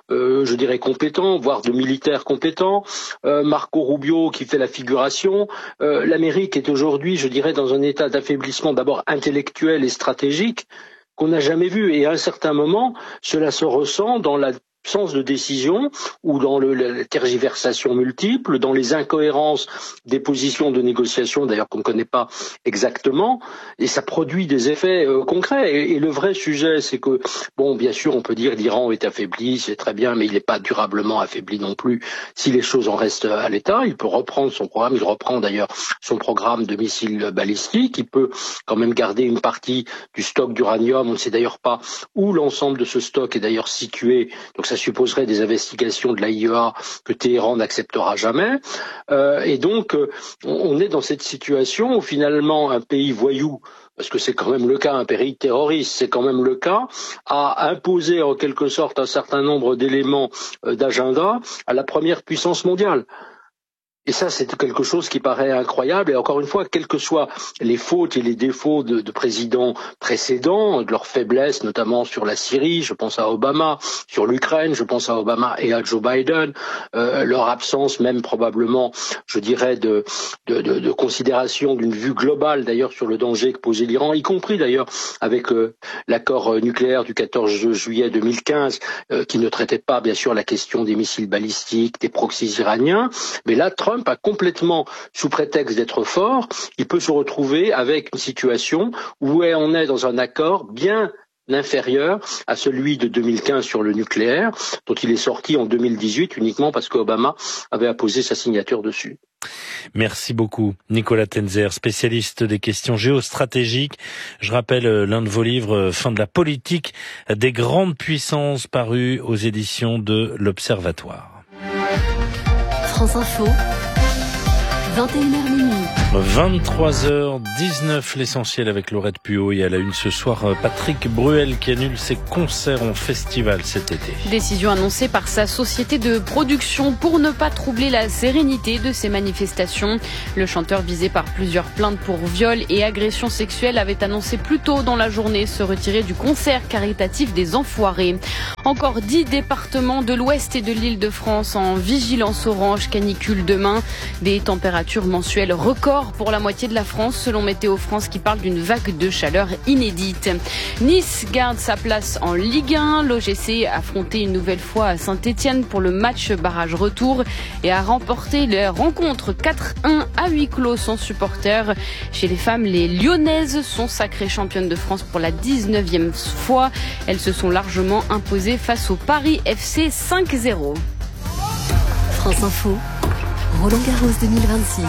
Speaker 17: je dirais compétents, voire de militaires compétents. Marco Rubio qui fait la figuration. L'Amérique est aujourd'hui, je dirais, dans un état d'affaiblissement d'abord intellectuel et stratégique qu'on n'a jamais vu. Et à un certain moment, cela se ressent dans la l'absence de décision ou dans la tergiversation multiple, dans les incohérences des positions de négociation, d'ailleurs qu'on ne connaît pas exactement, et ça produit des effets concrets. Et le vrai sujet, c'est que, bon, bien sûr, on peut dire l'Iran est affaibli, c'est très bien, mais il n'est pas durablement affaibli non plus. Si les choses en restent à l'état, il peut reprendre son programme, il reprend d'ailleurs son programme de missiles balistiques, il peut quand même garder une partie du stock d'uranium, on ne sait d'ailleurs pas où l'ensemble de ce stock est d'ailleurs situé, donc ça supposerait des investigations de l'AIEA que Téhéran n'acceptera jamais. Et donc, on est dans cette situation où finalement un pays voyou parce que c'est quand même le cas, un pays terroriste, c'est quand même le cas, a imposé en quelque sorte un certain nombre d'éléments d'agenda à la première puissance mondiale. Et ça, c'est quelque chose qui paraît incroyable. Et encore une fois, quelles que soient les fautes et les défauts de présidents précédents, de leur faiblesse, notamment sur la Syrie, je pense à Obama, sur l'Ukraine, je pense à Obama et à Joe Biden, leur absence même probablement, je dirais, de considération d'une vue globale d'ailleurs sur le danger que posait l'Iran, y compris d'ailleurs avec l'accord nucléaire du 14 juillet 2015, qui ne traitait pas bien sûr la question des missiles balistiques, des proxys iraniens. Mais là, Trump a complètement, sous prétexte d'être fort, il peut se retrouver avec une situation où on est dans un accord bien inférieur à celui de 2015 sur le nucléaire, dont il est sorti en 2018 uniquement parce qu'Obama avait apposé sa signature dessus.
Speaker 3: Merci beaucoup, Nicolas Tenzer, spécialiste des questions géostratégiques. Je rappelle l'un de vos livres, Fin de la politique des grandes puissances, paru aux éditions de l'Observatoire.
Speaker 4: France Info, 21h minuit.
Speaker 3: 23h19, l'essentiel avec Laurette Puot, et à la une ce soir, Patrick Bruel qui annule ses concerts en festival cet été.
Speaker 6: Décision annoncée par sa société de production pour ne pas troubler la sérénité de ces manifestations. Le chanteur visé par plusieurs plaintes pour viol et agression sexuelle avait annoncé plus tôt dans la journée se retirer du concert caritatif des Enfoirés. Encore 10 départements de l'Ouest et de l'Île-de-France en vigilance orange canicule demain. Des températures mensuelles records pour la moitié de la France, selon Météo France qui parle d'une vague de chaleur inédite. Nice garde sa place en Ligue 1. L'OGC a affronté une nouvelle fois à Saint-Etienne pour le match barrage retour et a remporté la rencontre 4-1 à huis clos sans supporters. Chez les femmes, les Lyonnaises sont sacrées championnes de France pour la 19e fois. Elles se sont largement imposées face au Paris FC 5-0.
Speaker 4: France Info, Roland Garros 2026.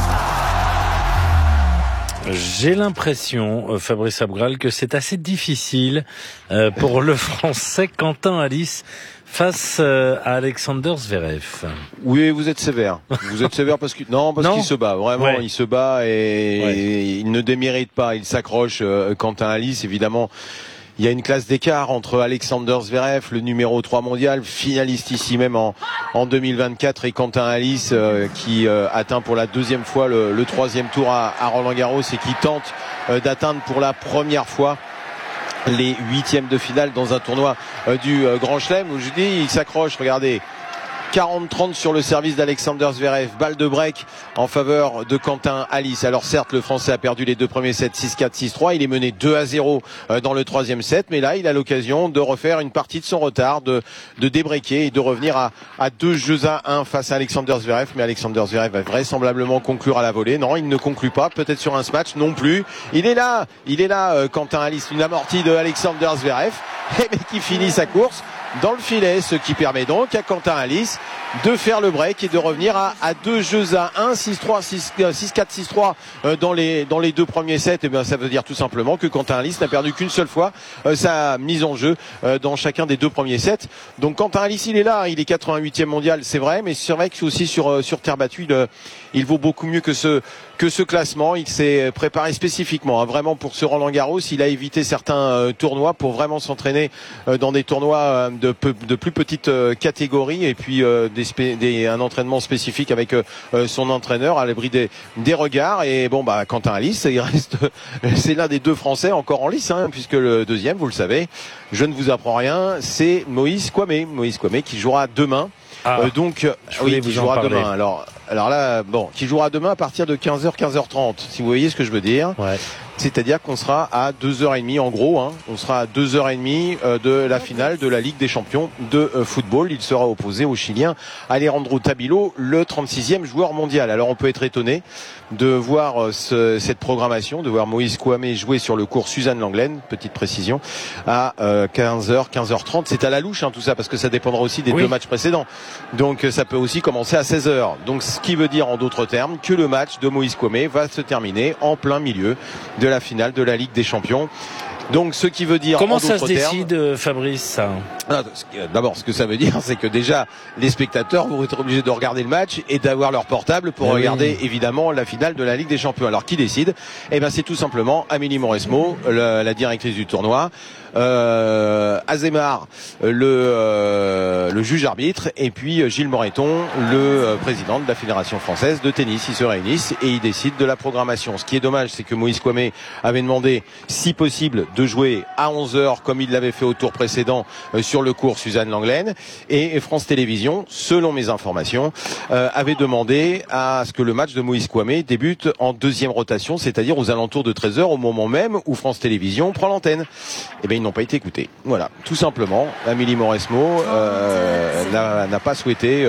Speaker 3: J'ai l'impression, Fabrice Abgral, que c'est assez difficile pour le Français Quentin Halys face à Alexander Zverev.
Speaker 18: Oui, vous êtes sévère. Vous êtes sévère parce qu'il se bat. Vraiment, il se bat et il ne démérite pas. Il s'accroche. Quentin Halys, évidemment. Il y a une classe d'écart entre Alexander Zverev, le numéro 3 mondial, finaliste ici même en 2024, et Quentin Halys qui atteint pour la deuxième fois le troisième tour à Roland-Garros et qui tente d'atteindre pour la première fois les huitièmes de finale dans un tournoi du Grand Chelem, où je dis il s'accroche, regardez. 40-30 sur le service d'Alexander Zverev. Balle de break en faveur de Quentin Halys. Alors certes, le Français a perdu les deux premiers sets 6-4, 6-3. Il est mené 2-0 dans le troisième set. Mais là, il a l'occasion de refaire une partie de son retard, de débreaker et de revenir à 2-1 face à Alexander Zverev. Mais Alexander Zverev va vraisemblablement conclure à la volée. Non, il ne conclut pas. Peut-être sur un smash non plus. Il est là, Quentin Halys. Une amortie de Alexander Zverev. Mais qui finit sa course dans le filet, ce qui permet donc à Quentin Halys de faire le break et de revenir à 2-1, 6-3, 6-4, 6-3 dans les deux premiers sets. Et bien ça veut dire tout simplement que Quentin Halys n'a perdu qu'une seule fois sa mise en jeu dans chacun des deux premiers sets. Donc Quentin Halys, il est là, il est 88e mondial, c'est vrai, mais c'est vrai que aussi sur terre battue, il vaut beaucoup mieux que ce classement. Il s'est préparé spécifiquement, vraiment pour ce Roland-Garros. Il a évité certains tournois pour vraiment s'entraîner dans des tournois de plus petite catégorie, et puis un entraînement spécifique avec son entraîneur à l'abri des regards. Et bon, Quentin Halys, il reste, c'est l'un des deux Français encore en lice, puisque le deuxième, vous le savez, je ne vous apprends rien, c'est Moïse Kouamé qui jouera demain. Qui jouera demain. Alors là, qui jouera demain à partir de 15h, 15h30, si vous voyez ce que je veux dire. Ouais. C'est-à-dire qu'on sera à 2h30 en gros, on sera à 2h30 de la finale de la Ligue des champions de football. Il sera opposé au Chilien Alejandro Tabilo, le 36e joueur mondial. Alors on peut être étonné de voir cette programmation, de voir Moïse Kouamé jouer sur le court Suzanne Lenglen, petite précision, à 15h, 15h30. C'est à la louche tout ça, parce que ça dépendra aussi des deux matchs précédents. Donc ça peut aussi commencer à 16h. Donc ce qui veut dire en d'autres termes que le match de Moïse Kouamé va se terminer en plein milieu de la finale de la Ligue des Champions. Donc ce qui veut dire
Speaker 3: comment ça se décide, Fabrice, ça?
Speaker 18: D'abord, ce que ça veut dire, c'est que déjà, les spectateurs vont être obligés de regarder le match et d'avoir leur portable pour regarder, évidemment, la finale de la Ligue des Champions. Alors, qui décide? Eh ben, c'est tout simplement Amélie Mauresmo, la directrice du tournoi, Azemar, le juge arbitre, et puis Gilles Moreton, le président de la Fédération française de tennis. Ils se réunissent et ils décident de la programmation. Ce qui est dommage, c'est que Moïse Kouamé avait demandé, si possible, de jouer à 11h, comme il l'avait fait au tour précédent, sur le cours Suzanne Langlaine, et France Télévisions, selon mes informations, avait demandé à ce que le match de Moïse Kouamé débute en deuxième rotation, c'est-à-dire aux alentours de 13h, au moment même où France Télévisions prend l'antenne. Eh bien, ils n'ont pas été écoutés. Voilà, tout simplement. Amélie Mauresmo n'a pas souhaité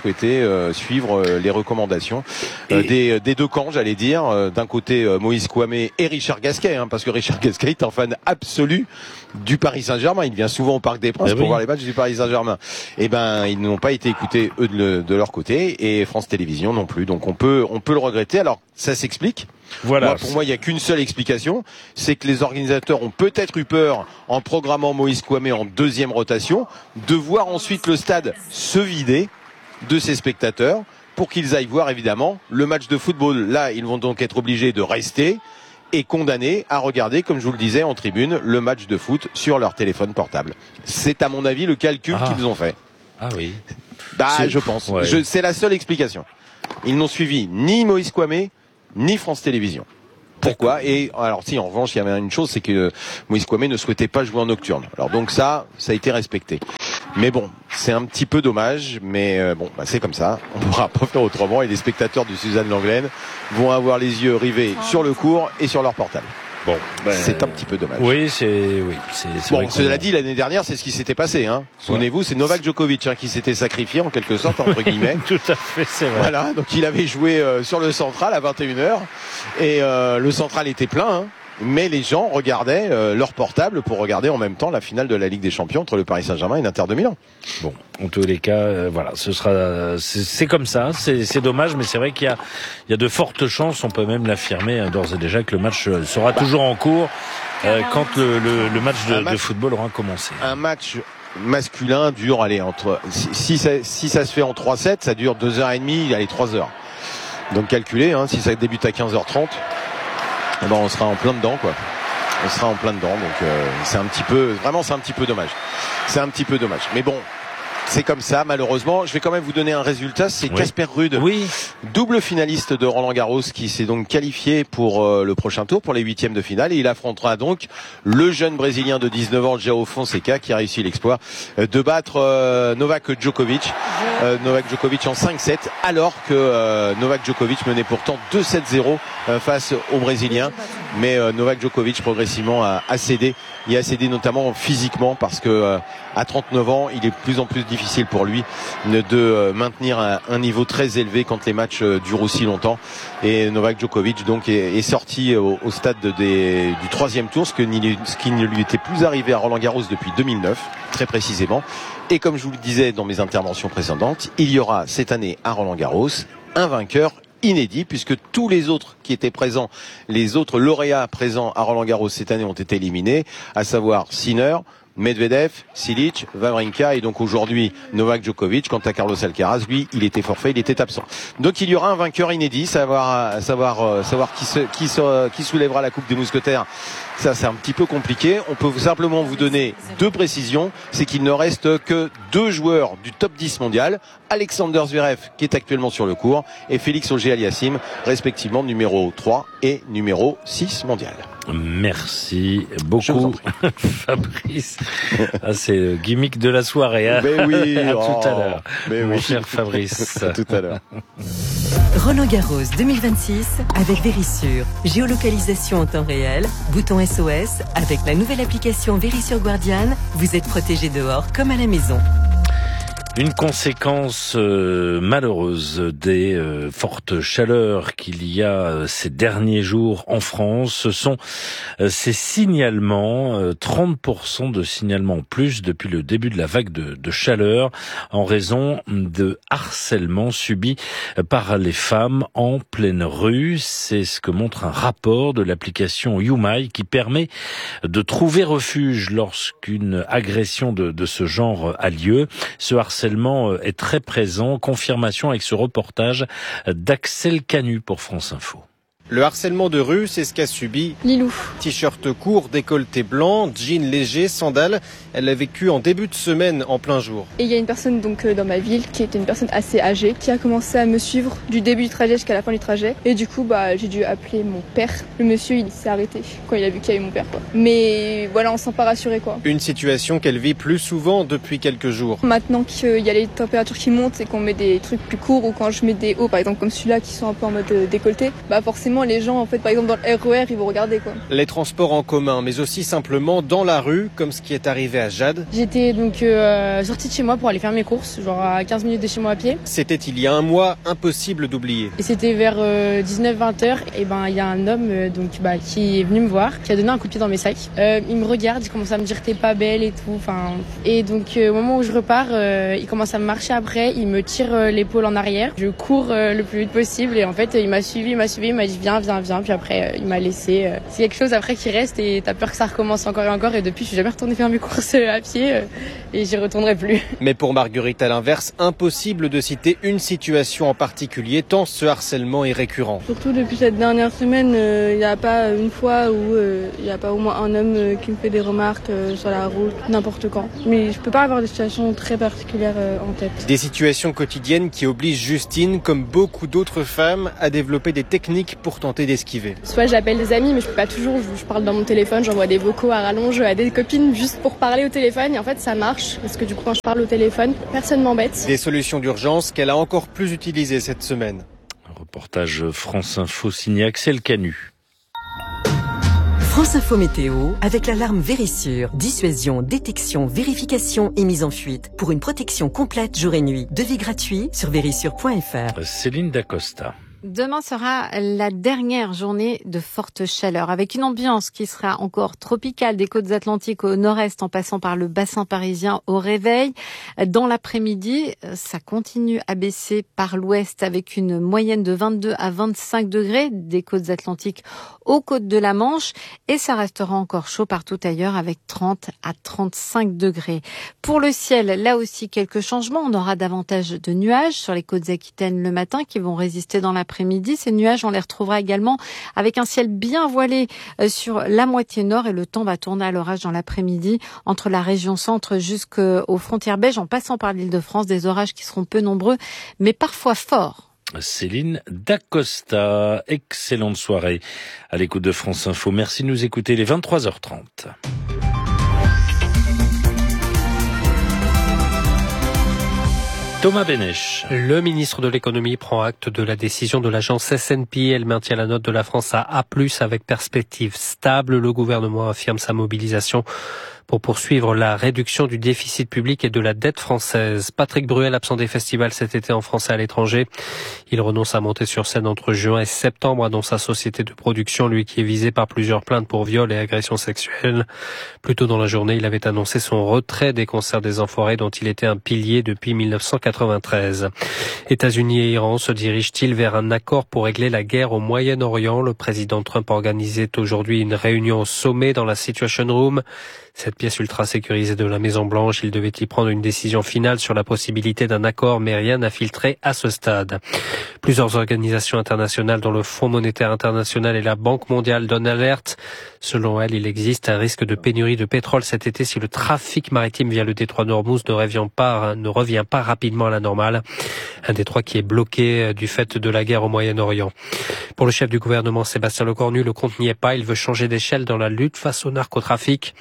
Speaker 18: suivre les recommandations des deux camps, j'allais dire. D'un côté, Moïse Kouamé et Richard Gasquet, parce que Richard Gasquet est un fan absolu du Paris Saint-Germain. Il vient souvent au Parc des Princes pour voir les matchs du Paris Saint-Germain. Eh ben, ils n'ont pas été écoutés eux de leur côté, et France Télévisions non plus. Donc on peut le regretter. Alors ça s'explique. Voilà. Pour moi, il n'y a qu'une seule explication, c'est que les organisateurs ont peut-être eu peur, en programmant Moïse Kouamé en deuxième rotation, de voir ensuite le stade se vider de ses spectateurs pour qu'ils aillent voir évidemment le match de football. Là, ils vont donc être obligés de rester et condamnés à regarder, comme je vous le disais en tribune, le match de foot sur leur téléphone portable. C'est à mon avis le calcul qu'ils ont fait.
Speaker 3: Ah oui.
Speaker 18: Je pense.
Speaker 3: Ouais.
Speaker 18: C'est la seule explication. Ils n'ont suivi ni Moïse Kouamé, ni France Télévisions. Pourquoi? Et alors si en revanche il y avait une chose, c'est que Moïse Kouamé ne souhaitait pas jouer en nocturne. Alors donc ça a été respecté. Mais bon, c'est un petit peu dommage, mais c'est comme ça. On ne pourra pas faire autrement, et les spectateurs de Suzanne Langlaine vont avoir les yeux rivés sur le court et sur leur portable. Bon, c'est un petit peu dommage.
Speaker 3: Oui, c'est
Speaker 18: bon, cela dit, l'année dernière, c'est ce qui s'était passé. Souvenez-vous, c'est Novak Djokovic qui s'était sacrifié en quelque sorte, entre guillemets.
Speaker 3: Tout à fait, c'est vrai.
Speaker 18: Voilà, donc il avait joué sur le Central à 21h, et le Central était plein. Mais les gens regardaient leur portable pour regarder en même temps la finale de la Ligue des Champions entre le Paris Saint-Germain et l'Inter de Milan.
Speaker 3: Bon, en tous les cas, voilà, c'est comme ça. C'est dommage, mais c'est vrai qu'il y a de fortes chances, on peut même l'affirmer d'ores et déjà, que le match sera toujours en cours quand le match de football aura commencé.
Speaker 18: Un match masculin dure, si ça se fait en 3-7, ça dure 2h30, 3h. Donc calculez, si ça débute à 15h30. On sera en plein dedans, quoi. On sera en plein dedans, donc c'est un petit peu dommage. C'est un petit peu dommage. Mais bon, c'est comme ça, malheureusement. Je vais quand même vous donner un résultat. C'est Casper Ruud, double finaliste de Roland-Garros, qui s'est donc qualifié pour le prochain tour, pour les huitièmes de finale. Et il affrontera donc le jeune Brésilien de 19 ans, João Fonseca, qui a réussi l'exploit de battre Novak Djokovic. Novak Djokovic en 5-7, alors que Novak Djokovic menait pourtant 2-7-0 face au Brésilien. Mais Novak Djokovic progressivement a cédé. Il a cédé notamment physiquement, parce que à 39 ans, il est de plus en plus difficile pour lui de maintenir un niveau très élevé quand les matchs durent aussi longtemps. Et Novak Djokovic donc est sorti au stade du troisième tour, ce qui ne lui était plus arrivé à Roland-Garros depuis 2009, très précisément. Et comme je vous le disais dans mes interventions précédentes, il y aura cette année à Roland-Garros un vainqueur inédit, puisque tous les autres qui étaient présents, les autres lauréats présents à Roland-Garros cette année ont été éliminés, à savoir Sinner, Medvedev, Cilic, Wawrinka, et donc aujourd'hui Novak Djokovic. Quant à Carlos Alcaraz, lui, il était forfait, il était absent. Donc il y aura un vainqueur inédit, savoir qui soulèvera la Coupe des Mousquetaires. Ça, c'est un petit peu compliqué. On peut simplement vous donner deux précisions. C'est qu'il ne reste que deux joueurs du top 10 mondial. Alexander Zverev, qui est actuellement sur le court, et Félix Auger-Aliassime, respectivement numéro 3 et numéro 6 mondial.
Speaker 3: Merci beaucoup, Fabrice. C'est le gimmick de la soirée.
Speaker 18: Mais oui,
Speaker 3: à tout à l'heure, mon
Speaker 18: cher
Speaker 3: Fabrice.
Speaker 18: À tout à l'heure.
Speaker 4: Roland-Garros 2026 avec Vérissure. Géolocalisation en temps réel, bouton SOS. Avec la nouvelle application Vérissure Guardian, vous êtes protégé dehors comme à la maison.
Speaker 3: Une conséquence malheureuse des fortes chaleurs qu'il y a ces derniers jours en France, ce sont ces signalements, 30% de signalements en plus depuis le début de la vague de chaleur en raison de harcèlement subi par les femmes en pleine rue. C'est ce que montre un rapport de l'application YouMy qui permet de trouver refuge lorsqu'une agression de ce genre a lieu. Ce harcèlement est très présent. Confirmation avec ce reportage d'Axel Canu pour France Info.
Speaker 19: Le harcèlement de rue, c'est ce qu'a subi
Speaker 20: Lilou.
Speaker 19: T-shirt court, décolleté blanc, jean léger, sandales. Elle l'a vécu en début de semaine, en plein jour.
Speaker 20: Et il y a une personne donc dans ma ville qui était une personne assez âgée qui a commencé à me suivre du début du trajet jusqu'à la fin du trajet. Et du coup, j'ai dû appeler mon père. Le monsieur, il s'est arrêté quand il a vu qu'il y avait mon père, quoi. Mais voilà, on s'en pas rassuré, quoi.
Speaker 19: Une situation qu'elle vit plus souvent depuis quelques jours.
Speaker 20: Maintenant qu'il y a les températures qui montent et qu'on met des trucs plus courts ou quand je mets des hauts, par exemple comme celui-là qui sont un peu en mode décolleté, forcément les gens, en fait, par exemple dans le RER, ils vont regarder, quoi.
Speaker 19: Les transports en commun, mais aussi simplement dans la rue, comme ce qui est arrivé à Jade.
Speaker 20: J'étais donc sortie de chez moi pour aller faire mes courses, genre à 15 minutes de chez moi à pied.
Speaker 19: C'était il y a un mois, impossible d'oublier.
Speaker 20: Et c'était vers 19-20 heures, et il y a un homme qui est venu me voir, qui a donné un coup de pied dans mes sacs. Il me regarde, il commence à me dire t'es pas belle et tout. Et donc au moment où je repars, il commence à me marcher après, il me tire l'épaule en arrière. Je cours le plus vite possible et en fait il m'a suivi, il m'a dit viens. Puis après il m'a laissé. C'est quelque chose après qui reste et t'as peur que ça recommence encore et encore. Et depuis je suis jamais retournée faire mes courses à pied et j'y retournerai plus.
Speaker 19: Mais pour Marguerite, à l'inverse, impossible de citer une situation en particulier tant ce harcèlement est récurrent.
Speaker 20: Surtout depuis cette dernière semaine, il n'y a pas une fois où il n'y a pas au moins un homme qui me fait des remarques sur la route, n'importe quand. Mais je peux pas avoir des situations très particulières en tête.
Speaker 19: Des situations quotidiennes qui obligent Justine, comme beaucoup d'autres femmes, à développer des techniques pour tenter d'esquiver.
Speaker 20: Soit j'appelle des amis, mais je peux pas toujours. Je parle dans mon téléphone, j'envoie des vocaux à rallonge à des copines juste pour parler au téléphone. Et en fait, ça marche parce que du coup, quand je parle au téléphone, personne m'embête.
Speaker 19: Des solutions d'urgence qu'elle a encore plus utilisées cette semaine.
Speaker 3: Un reportage France Info signé Axel Canu.
Speaker 4: France Info Météo avec l'alarme Vérissure. Dissuasion, détection, vérification et mise en fuite. Pour une protection complète jour et nuit. Devis gratuit sur vérissure.fr.
Speaker 3: Céline Dacosta.
Speaker 5: Demain sera la dernière journée de forte chaleur, avec une ambiance qui sera encore tropicale des côtes atlantiques au nord-est en passant par le bassin parisien au réveil. Dans l'après-midi, ça continue à baisser par l'ouest avec une moyenne de 22 à 25 degrés des côtes atlantiques aux côtes de la Manche et ça restera encore chaud partout ailleurs avec 30 à 35 degrés. Pour le ciel, là aussi quelques changements. On aura davantage de nuages sur les côtes aquitaines le matin qui vont résister dans l'après-midi. Ces nuages, on les retrouvera également avec un ciel bien voilé sur la moitié nord et le temps va tourner à l'orage dans l'après-midi entre la région centre jusqu'aux frontières belges en passant par l'Île-de-France. Des orages qui seront peu nombreux mais parfois forts.
Speaker 3: Céline Dacosta, excellente soirée à l'écoute de France Info. Merci de nous écouter, les 23h30. Thomas Benech.
Speaker 21: Le ministre de l'économie prend acte de la décision de l'agence S&P. Elle maintient la note de la France à A+, avec perspective stable. Le gouvernement affirme sa mobilisation pour poursuivre la réduction du déficit public et de la dette française. Patrick Bruel, absent des festivals cet été en France et à l'étranger. Il renonce à monter sur scène entre juin et septembre, annonce sa société de production, lui qui est visé par plusieurs plaintes pour viol et agression sexuelle. Plus tôt dans la journée, il avait annoncé son retrait des concerts des Enfoirés dont il était un pilier depuis 1993. États-Unis et Iran se dirigent-ils vers un accord pour régler la guerre au Moyen-Orient? Le président Trump organisait aujourd'hui une réunion au sommet dans la Situation Room. Cette pièce ultra sécurisée de la Maison-Blanche, il devait y prendre une décision finale sur la possibilité d'un accord, mais rien n'a filtré à ce stade. Plusieurs organisations internationales, dont le Fonds monétaire international et la Banque mondiale, donnent alerte. Selon elles, il existe un risque de pénurie de pétrole cet été si le trafic maritime via le détroit d'Ormuz ne revient pas rapidement à la normale. Un détroit qui est bloqué du fait de la guerre au Moyen-Orient. Pour le chef du gouvernement, Sébastien Lecornu, le compte n'y est pas. Il veut changer d'échelle dans la lutte face au narcotrafic.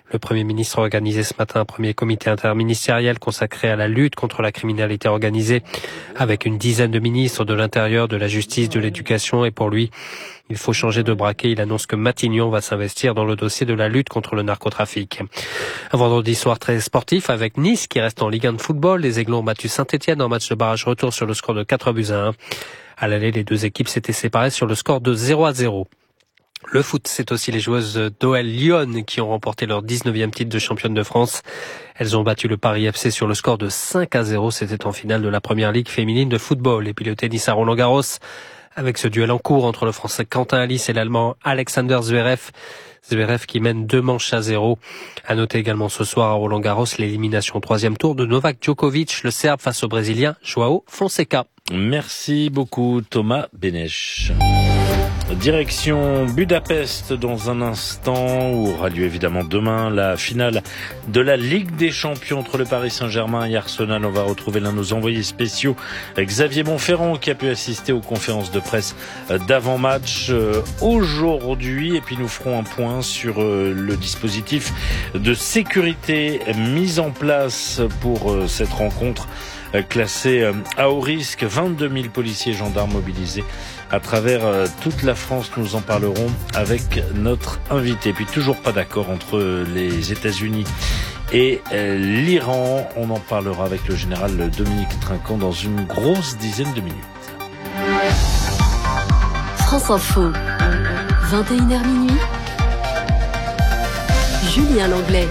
Speaker 21: Le Premier ministre a organisé ce matin un premier comité interministériel consacré à la lutte contre la criminalité organisée avec une dizaine de ministres de l'Intérieur, de la Justice, de l'Éducation et pour lui, il faut changer de braquet. Il annonce que Matignon va s'investir dans le dossier de la lutte contre le narcotrafic. Un vendredi soir très sportif avec Nice qui reste en Ligue 1 de football. Les Aiglons ont battu Saint-Etienne en match de barrage retour sur le score de 4-1. À l'aller, les deux équipes s'étaient séparées sur le score de 0-0. Le foot, c'est aussi les joueuses d'OL Lyon qui ont remporté leur 19e titre de championne de France. Elles ont battu le Paris FC sur le score de 5-0. C'était en finale de la Première Ligue féminine de football. Et puis le tennis à Roland-Garros, avec ce duel en cours entre le Français Quentin Halys et l'Allemand Alexander Zverev. Zverev qui mène 2-0. À noter également ce soir à Roland-Garros l'élimination au 3e tour de Novak Djokovic, le Serbe face au Brésilien Joao Fonseca.
Speaker 3: Merci beaucoup Thomas Benech. Direction Budapest dans un instant où aura lieu évidemment demain la finale de la Ligue des Champions entre le Paris Saint-Germain et Arsenal. On va retrouver l'un de nos envoyés spéciaux, Xavier Monferrand, qui a pu assister aux conférences de presse d'avant-match aujourd'hui. Et puis nous ferons un point sur le dispositif de sécurité mis en place pour cette rencontre classée à haut risque. 22 000 policiers et gendarmes mobilisés à travers toute la France. Nous en parlerons avec notre invité. Puis toujours pas d'accord entre les États-Unis et l'Iran. On en parlera avec le général Dominique Trinquant dans une grosse dizaine de minutes.
Speaker 1: France Info, 21h minuit. Julien Langlais.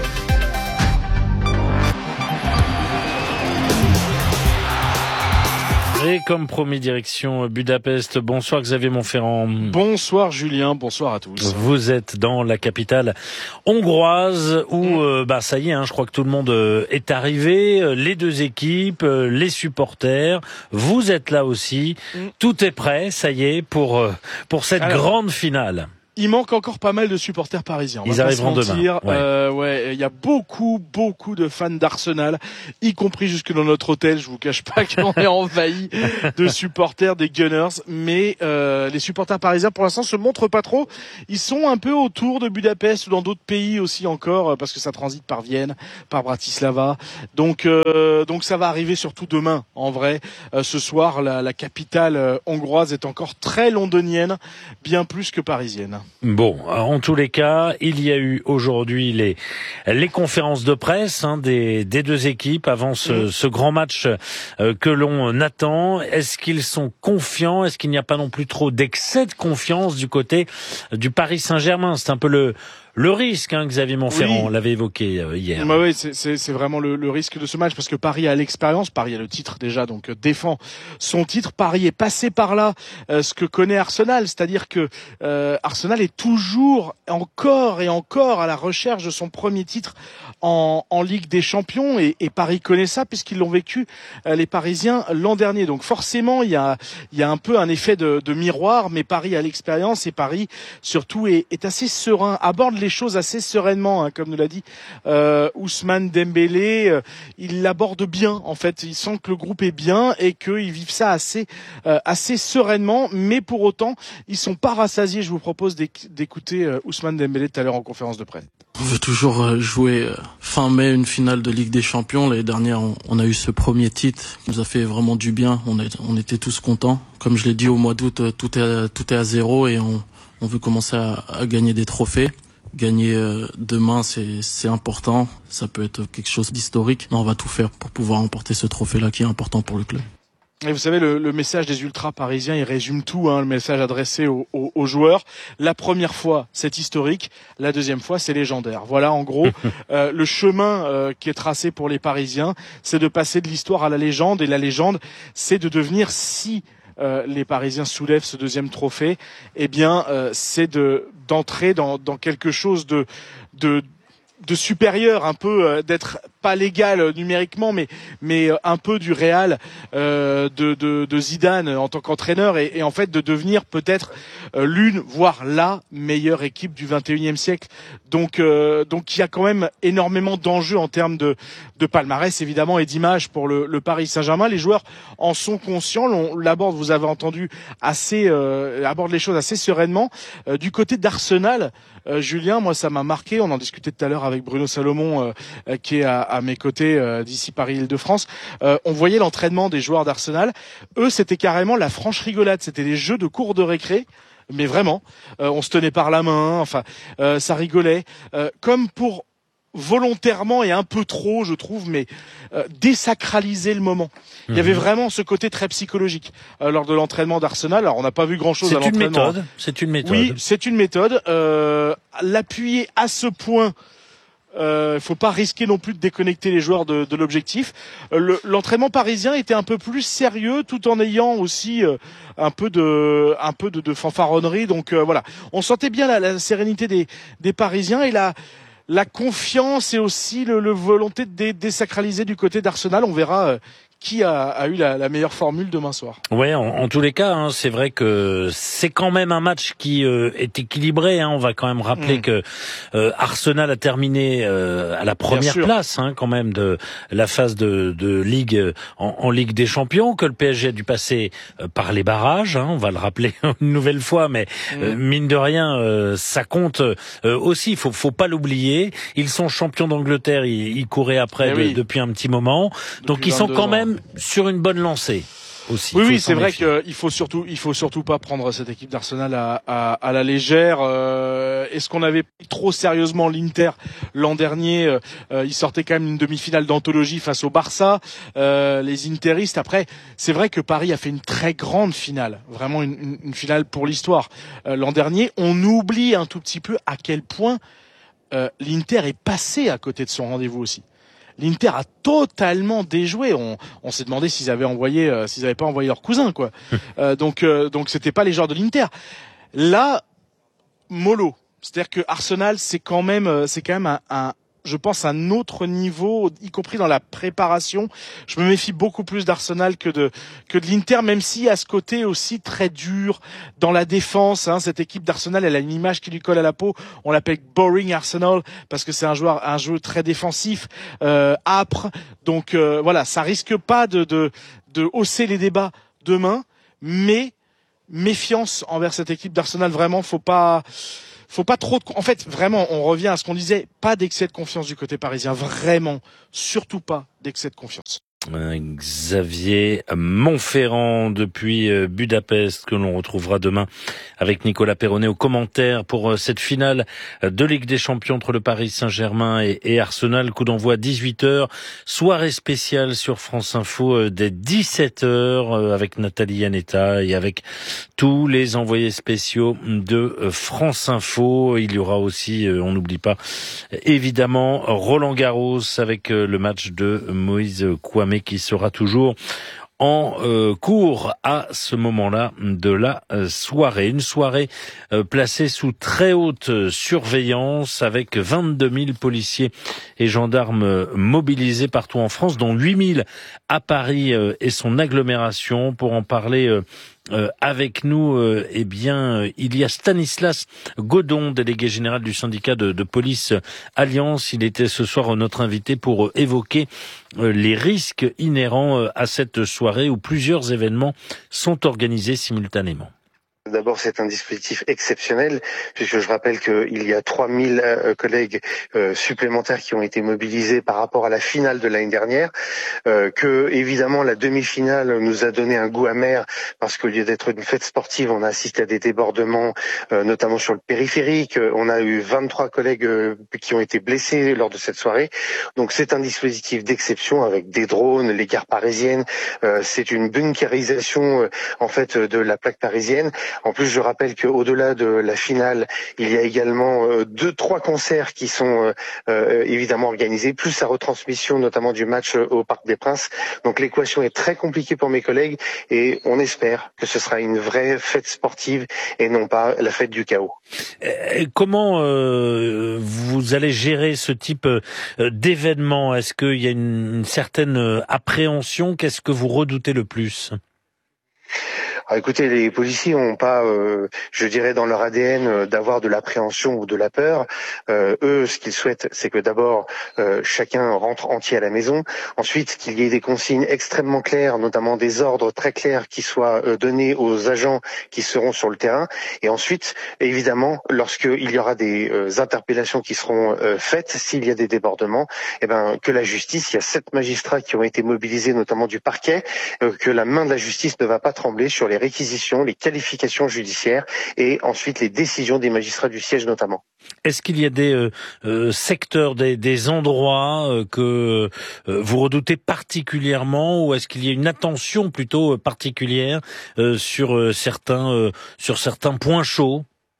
Speaker 3: Et comme promis, direction Budapest. Bonsoir Xavier Monferrand.
Speaker 22: Bonsoir Julien, bonsoir à tous.
Speaker 3: Vous êtes dans la capitale hongroise où ça y est, je crois que tout le monde est arrivé, les deux équipes, les supporters. Vous êtes là aussi. Tout est prêt, ça y est, pour cette grande finale.
Speaker 22: Il manque encore pas mal de supporters parisiens.
Speaker 3: Ils arriveront demain.
Speaker 22: Il y a beaucoup de fans d'Arsenal, y compris jusque dans notre hôtel. Je vous cache pas qu'on est envahi de supporters des Gunners. Mais les supporters parisiens, pour l'instant, se montrent pas trop. Ils sont un peu autour de Budapest ou dans d'autres pays aussi encore, parce que ça transite par Vienne, par Bratislava. Donc ça va arriver surtout demain. En vrai, ce soir, la capitale hongroise est encore très londonienne, bien plus que parisienne.
Speaker 3: Bon, en tous les cas, il y a eu aujourd'hui les conférences de presse des deux équipes avant ce grand match que l'on attend. Est-ce qu'ils sont confiants? Est-ce qu'il n'y a pas non plus trop d'excès de confiance du côté du Paris Saint-Germain? C'est un peu le risque, Xavier Monferrand, on l'avait évoqué hier.
Speaker 22: Oui, c'est vraiment le risque de ce match, parce que Paris a l'expérience, Paris a le titre déjà, donc défend son titre. Paris est passé par là, ce que connaît Arsenal, c'est-à-dire que Arsenal est toujours encore et encore à la recherche de son premier titre en Ligue des Champions, et Paris connaît ça puisqu'ils l'ont vécu, les Parisiens, l'an dernier. Donc forcément, il y a un peu un effet de miroir, mais Paris a l'expérience et Paris surtout est assez serein, aborde les choses assez sereinement, comme nous l'a dit Ousmane Dembélé. Il l'aborde bien, en fait. Il sent que le groupe est bien et qu'ils vivent ça assez sereinement, mais pour autant, ils sont pas rassasiés. Je vous propose d'écouter Ousmane Dembélé tout à l'heure en conférence de presse.
Speaker 23: On veut toujours jouer fin mai une finale de Ligue des Champions. L'année dernière, on a eu ce premier titre qui nous a fait vraiment du bien. On était tous contents. Comme je l'ai dit, au mois d'août, tout est à zéro et on veut commencer à gagner des trophées. Gagner demain, c'est important. Ça peut être quelque chose d'historique. On va tout faire pour pouvoir emporter ce trophée-là qui est important pour le club.
Speaker 22: Et vous savez, le message des ultras parisiens, il résume tout, le message adressé aux joueurs. La première fois, c'est historique. La deuxième fois, c'est légendaire. Voilà, en gros, le chemin qui est tracé pour les Parisiens, c'est de passer de l'histoire à la légende. Et la légende, c'est de devenir, si les Parisiens soulèvent ce deuxième trophée, c'est d'entrer dans quelque chose de supérieur, un peu d'être pas légal numériquement, mais un peu du Real de Zidane en tant qu'entraîneur et en fait de devenir peut-être l'une, voire la meilleure équipe du 21e siècle. Donc il y a quand même énormément d'enjeux en termes de palmarès évidemment et d'image pour le Paris Saint-Germain. Les joueurs en sont conscients. On l'aborde, vous avez entendu, aborde les choses assez sereinement. Du côté d'Arsenal, Julien, moi ça m'a marqué. On en discutait tout à l'heure soir avec Bruno Salomon qui est à mes côtés d'ici Paris-Île-de-France. On voyait l'entraînement des joueurs d'Arsenal. Eux, c'était carrément la franche rigolade. C'était des jeux de cours de récré. Mais vraiment, on se tenait par la main, ça rigolait. Comme pour volontairement et un peu trop, je trouve, mais désacraliser le moment. Il y avait vraiment ce côté très psychologique lors de l'entraînement d'Arsenal. Alors, on n'a pas vu grand-chose à l'entraînement.
Speaker 3: C'est une méthode.
Speaker 22: Oui, c'est une méthode. L'appuyer à ce point, faut pas risquer non plus de déconnecter les joueurs de l'objectif. L'entraînement parisien était un peu plus sérieux, tout en ayant aussi un peu de fanfaronnerie. Donc voilà, on sentait bien la sérénité des Parisiens et la confiance et aussi le volonté de désacraliser du côté d'Arsenal. On verra qui a eu la meilleure formule demain soir.
Speaker 3: Ouais, en tous les cas, c'est vrai que c'est quand même un match qui est équilibré. On va quand même rappeler que Arsenal a terminé à la première place, quand même, de la phase de Ligue en Ligue des Champions, que le PSG a dû passer par les barrages. On va le rappeler une nouvelle fois, mais mine de rien, ça compte aussi. Il faut pas l'oublier. Ils sont champions d'Angleterre. Ils couraient après depuis un petit moment, donc ils sont quand même sur une bonne lancée aussi.
Speaker 22: Oui, c'est vrai qu'il faut surtout pas prendre cette équipe d'Arsenal à la légère. Est-ce qu'on avait pris trop sérieusement l'Inter l'an dernier? Ils sortaient quand même une demi-finale d'anthologie face au Barça. Les Interistes. Après, c'est vrai que Paris a fait une très grande finale, vraiment une finale pour l'histoire. L'an dernier, on oublie un tout petit peu à quel point l'Inter est passé à côté de son rendez-vous aussi. L'Inter a totalement déjoué. On s'est demandé s'ils avaient pas envoyé leur cousin, quoi. Donc c'était pas les joueurs de l'Inter. Là, mollo. C'est-à-dire que Arsenal, c'est quand même je pense, un autre niveau, y compris dans la préparation. Je me méfie beaucoup plus d'Arsenal que de l'Inter, même si à ce côté aussi très dur dans la défense. Cette équipe d'Arsenal, elle a une image qui lui colle à la peau. On l'appelle Boring Arsenal parce que c'est un jeu très défensif, âpre. Donc voilà, ça risque pas de hausser les débats demain, mais méfiance envers cette équipe d'Arsenal. Vraiment, faut pas trop en fait, vraiment, on revient à ce qu'on disait, pas d'excès de confiance du côté parisien, vraiment, surtout pas d'excès de confiance.
Speaker 3: Xavier Montferrand depuis Budapest, que l'on retrouvera demain avec Nicolas Perronnet aux commentaires pour cette finale de Ligue des Champions entre le Paris Saint-Germain et Arsenal. Coup d'envoi 18h, soirée spéciale sur France Info dès 17h avec Nathalie Yanetta et avec tous les envoyés spéciaux de France Info. Il y aura aussi, on n'oublie pas, évidemment, Roland Garros avec le match de Moïse Kouamé qui sera toujours en cours à ce moment-là de la soirée. Une soirée placée sous très haute surveillance avec 22 000 policiers et gendarmes mobilisés partout en France, dont 8 000 à Paris et son agglomération. Pour en parler avec nous, il y a Stanislas Godon, délégué général du syndicat de police Alliance. Il était ce soir notre invité pour évoquer les risques inhérents à cette soirée où plusieurs événements sont organisés simultanément.
Speaker 2: D'abord, c'est un dispositif exceptionnel, puisque je rappelle qu'il y a 3000 collègues supplémentaires qui ont été mobilisés par rapport à la finale de l'année dernière, que évidemment la demi-finale nous a donné un goût amer, parce qu'au lieu d'être une fête sportive, on a assisté à des débordements, notamment sur le périphérique. On a eu 23 collègues qui ont été blessés lors de cette soirée. Donc c'est un dispositif d'exception avec des drones, les gares parisiennes. C'est une bunkérisation en fait de la plaque parisienne. En plus, je rappelle qu'au-delà de la finale, il y a également 2-3 concerts qui sont évidemment organisés, plus la retransmission notamment du match au Parc des Princes. Donc l'équation est très compliquée pour mes collègues et on espère que ce sera une vraie fête sportive et non pas la fête du chaos.
Speaker 3: Comment vous allez gérer ce type d'événement? Est-ce qu'il y a une certaine appréhension? Qu'est-ce que vous redoutez le plus?
Speaker 2: Alors, écoutez, les policiers n'ont pas, je dirais, dans leur ADN d'avoir de l'appréhension ou de la peur. Eux, ce qu'ils souhaitent, c'est que d'abord, chacun rentre entier à la maison. Ensuite, qu'il y ait des consignes extrêmement claires, notamment des ordres très clairs qui soient donnés aux agents qui seront sur le terrain. Et ensuite, évidemment, lorsqu'il y aura des interpellations qui seront faites, s'il y a des débordements, que la justice, il y a 7 magistrats qui ont été mobilisés, notamment du parquet, que la main de la justice ne va pas trembler sur les réquisitions, les qualifications judiciaires et ensuite les décisions des magistrats du siège notamment.
Speaker 3: Est-ce qu'il y a des secteurs, des endroits que vous redoutez particulièrement, ou est-ce qu'il y a une attention plutôt particulière sur certains points chauds ?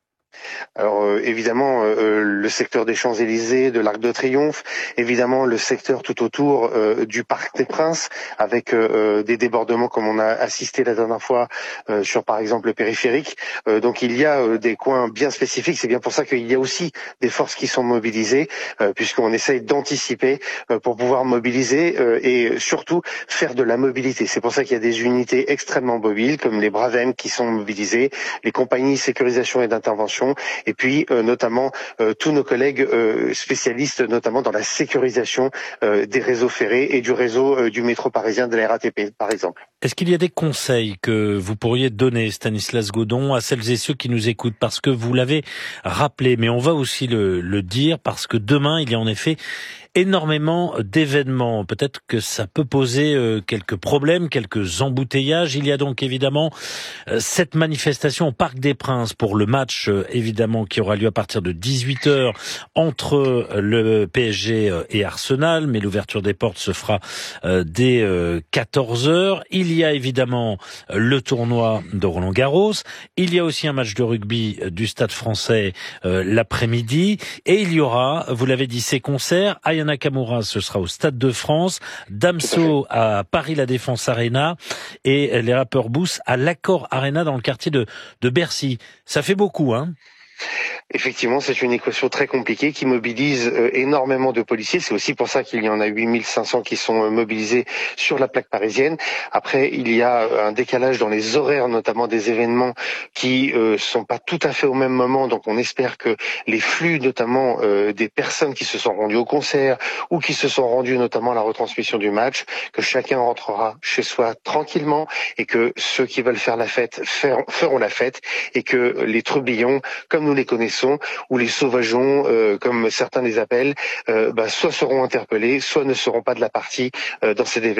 Speaker 2: Alors évidemment le secteur des Champs-Élysées, de l'Arc de Triomphe, évidemment le secteur tout autour du Parc des Princes, avec des débordements comme on a assisté la dernière fois sur par exemple le périphérique. Donc il y a des coins bien spécifiques, c'est bien pour ça qu'il y a aussi des forces qui sont mobilisées, puisqu'on essaye d'anticiper pour pouvoir mobiliser et surtout faire de la mobilité. C'est pour ça qu'il y a des unités extrêmement mobiles comme les Bravem qui sont mobilisées, les compagnies sécurisation et d'intervention, et puis notamment tous nos collègues spécialistes, notamment dans la sécurisation des réseaux ferrés et du réseau du métro parisien, de la RATP par exemple.
Speaker 3: Est-ce qu'il y a des conseils que vous pourriez donner, Stanislas Godon, à celles et ceux qui nous écoutent ? Parce que vous l'avez rappelé, mais on va aussi le dire, parce que demain, il y a en effet énormément d'événements. Peut-être que ça peut poser quelques problèmes, quelques embouteillages. Il y a donc évidemment cette manifestation au Parc des Princes pour le match évidemment qui aura lieu à partir de 18h entre le PSG et Arsenal, mais l'ouverture des portes se fera dès 14h. Il y a évidemment le tournoi de Roland-Garros. Il y a aussi un match de rugby du Stade Français l'après-midi. Et il y aura, vous l'avez dit, ces concerts. Aya Nakamura, ce sera au Stade de France, Damso à Paris La Défense Arena et les rappeurs Boost à l'Accor Arena dans le quartier de Bercy. Ça fait beaucoup, hein ?
Speaker 2: Effectivement, c'est une équation très compliquée qui mobilise énormément de policiers. C'est aussi pour ça qu'il y en a 8500 qui sont mobilisés sur la plaque parisienne. Après, il y a un décalage dans les horaires, notamment des événements qui sont pas tout à fait au même moment. Donc, on espère que les flux, notamment des personnes qui se sont rendues au concert ou qui se sont rendues notamment à la retransmission du match, que chacun rentrera chez soi tranquillement et que ceux qui veulent faire la fête feront la fête et que les trublions, comme nous les connaissons, ou les sauvageons, comme certains les appellent, soit seront interpellés, soit ne seront pas de la partie dans cet événement.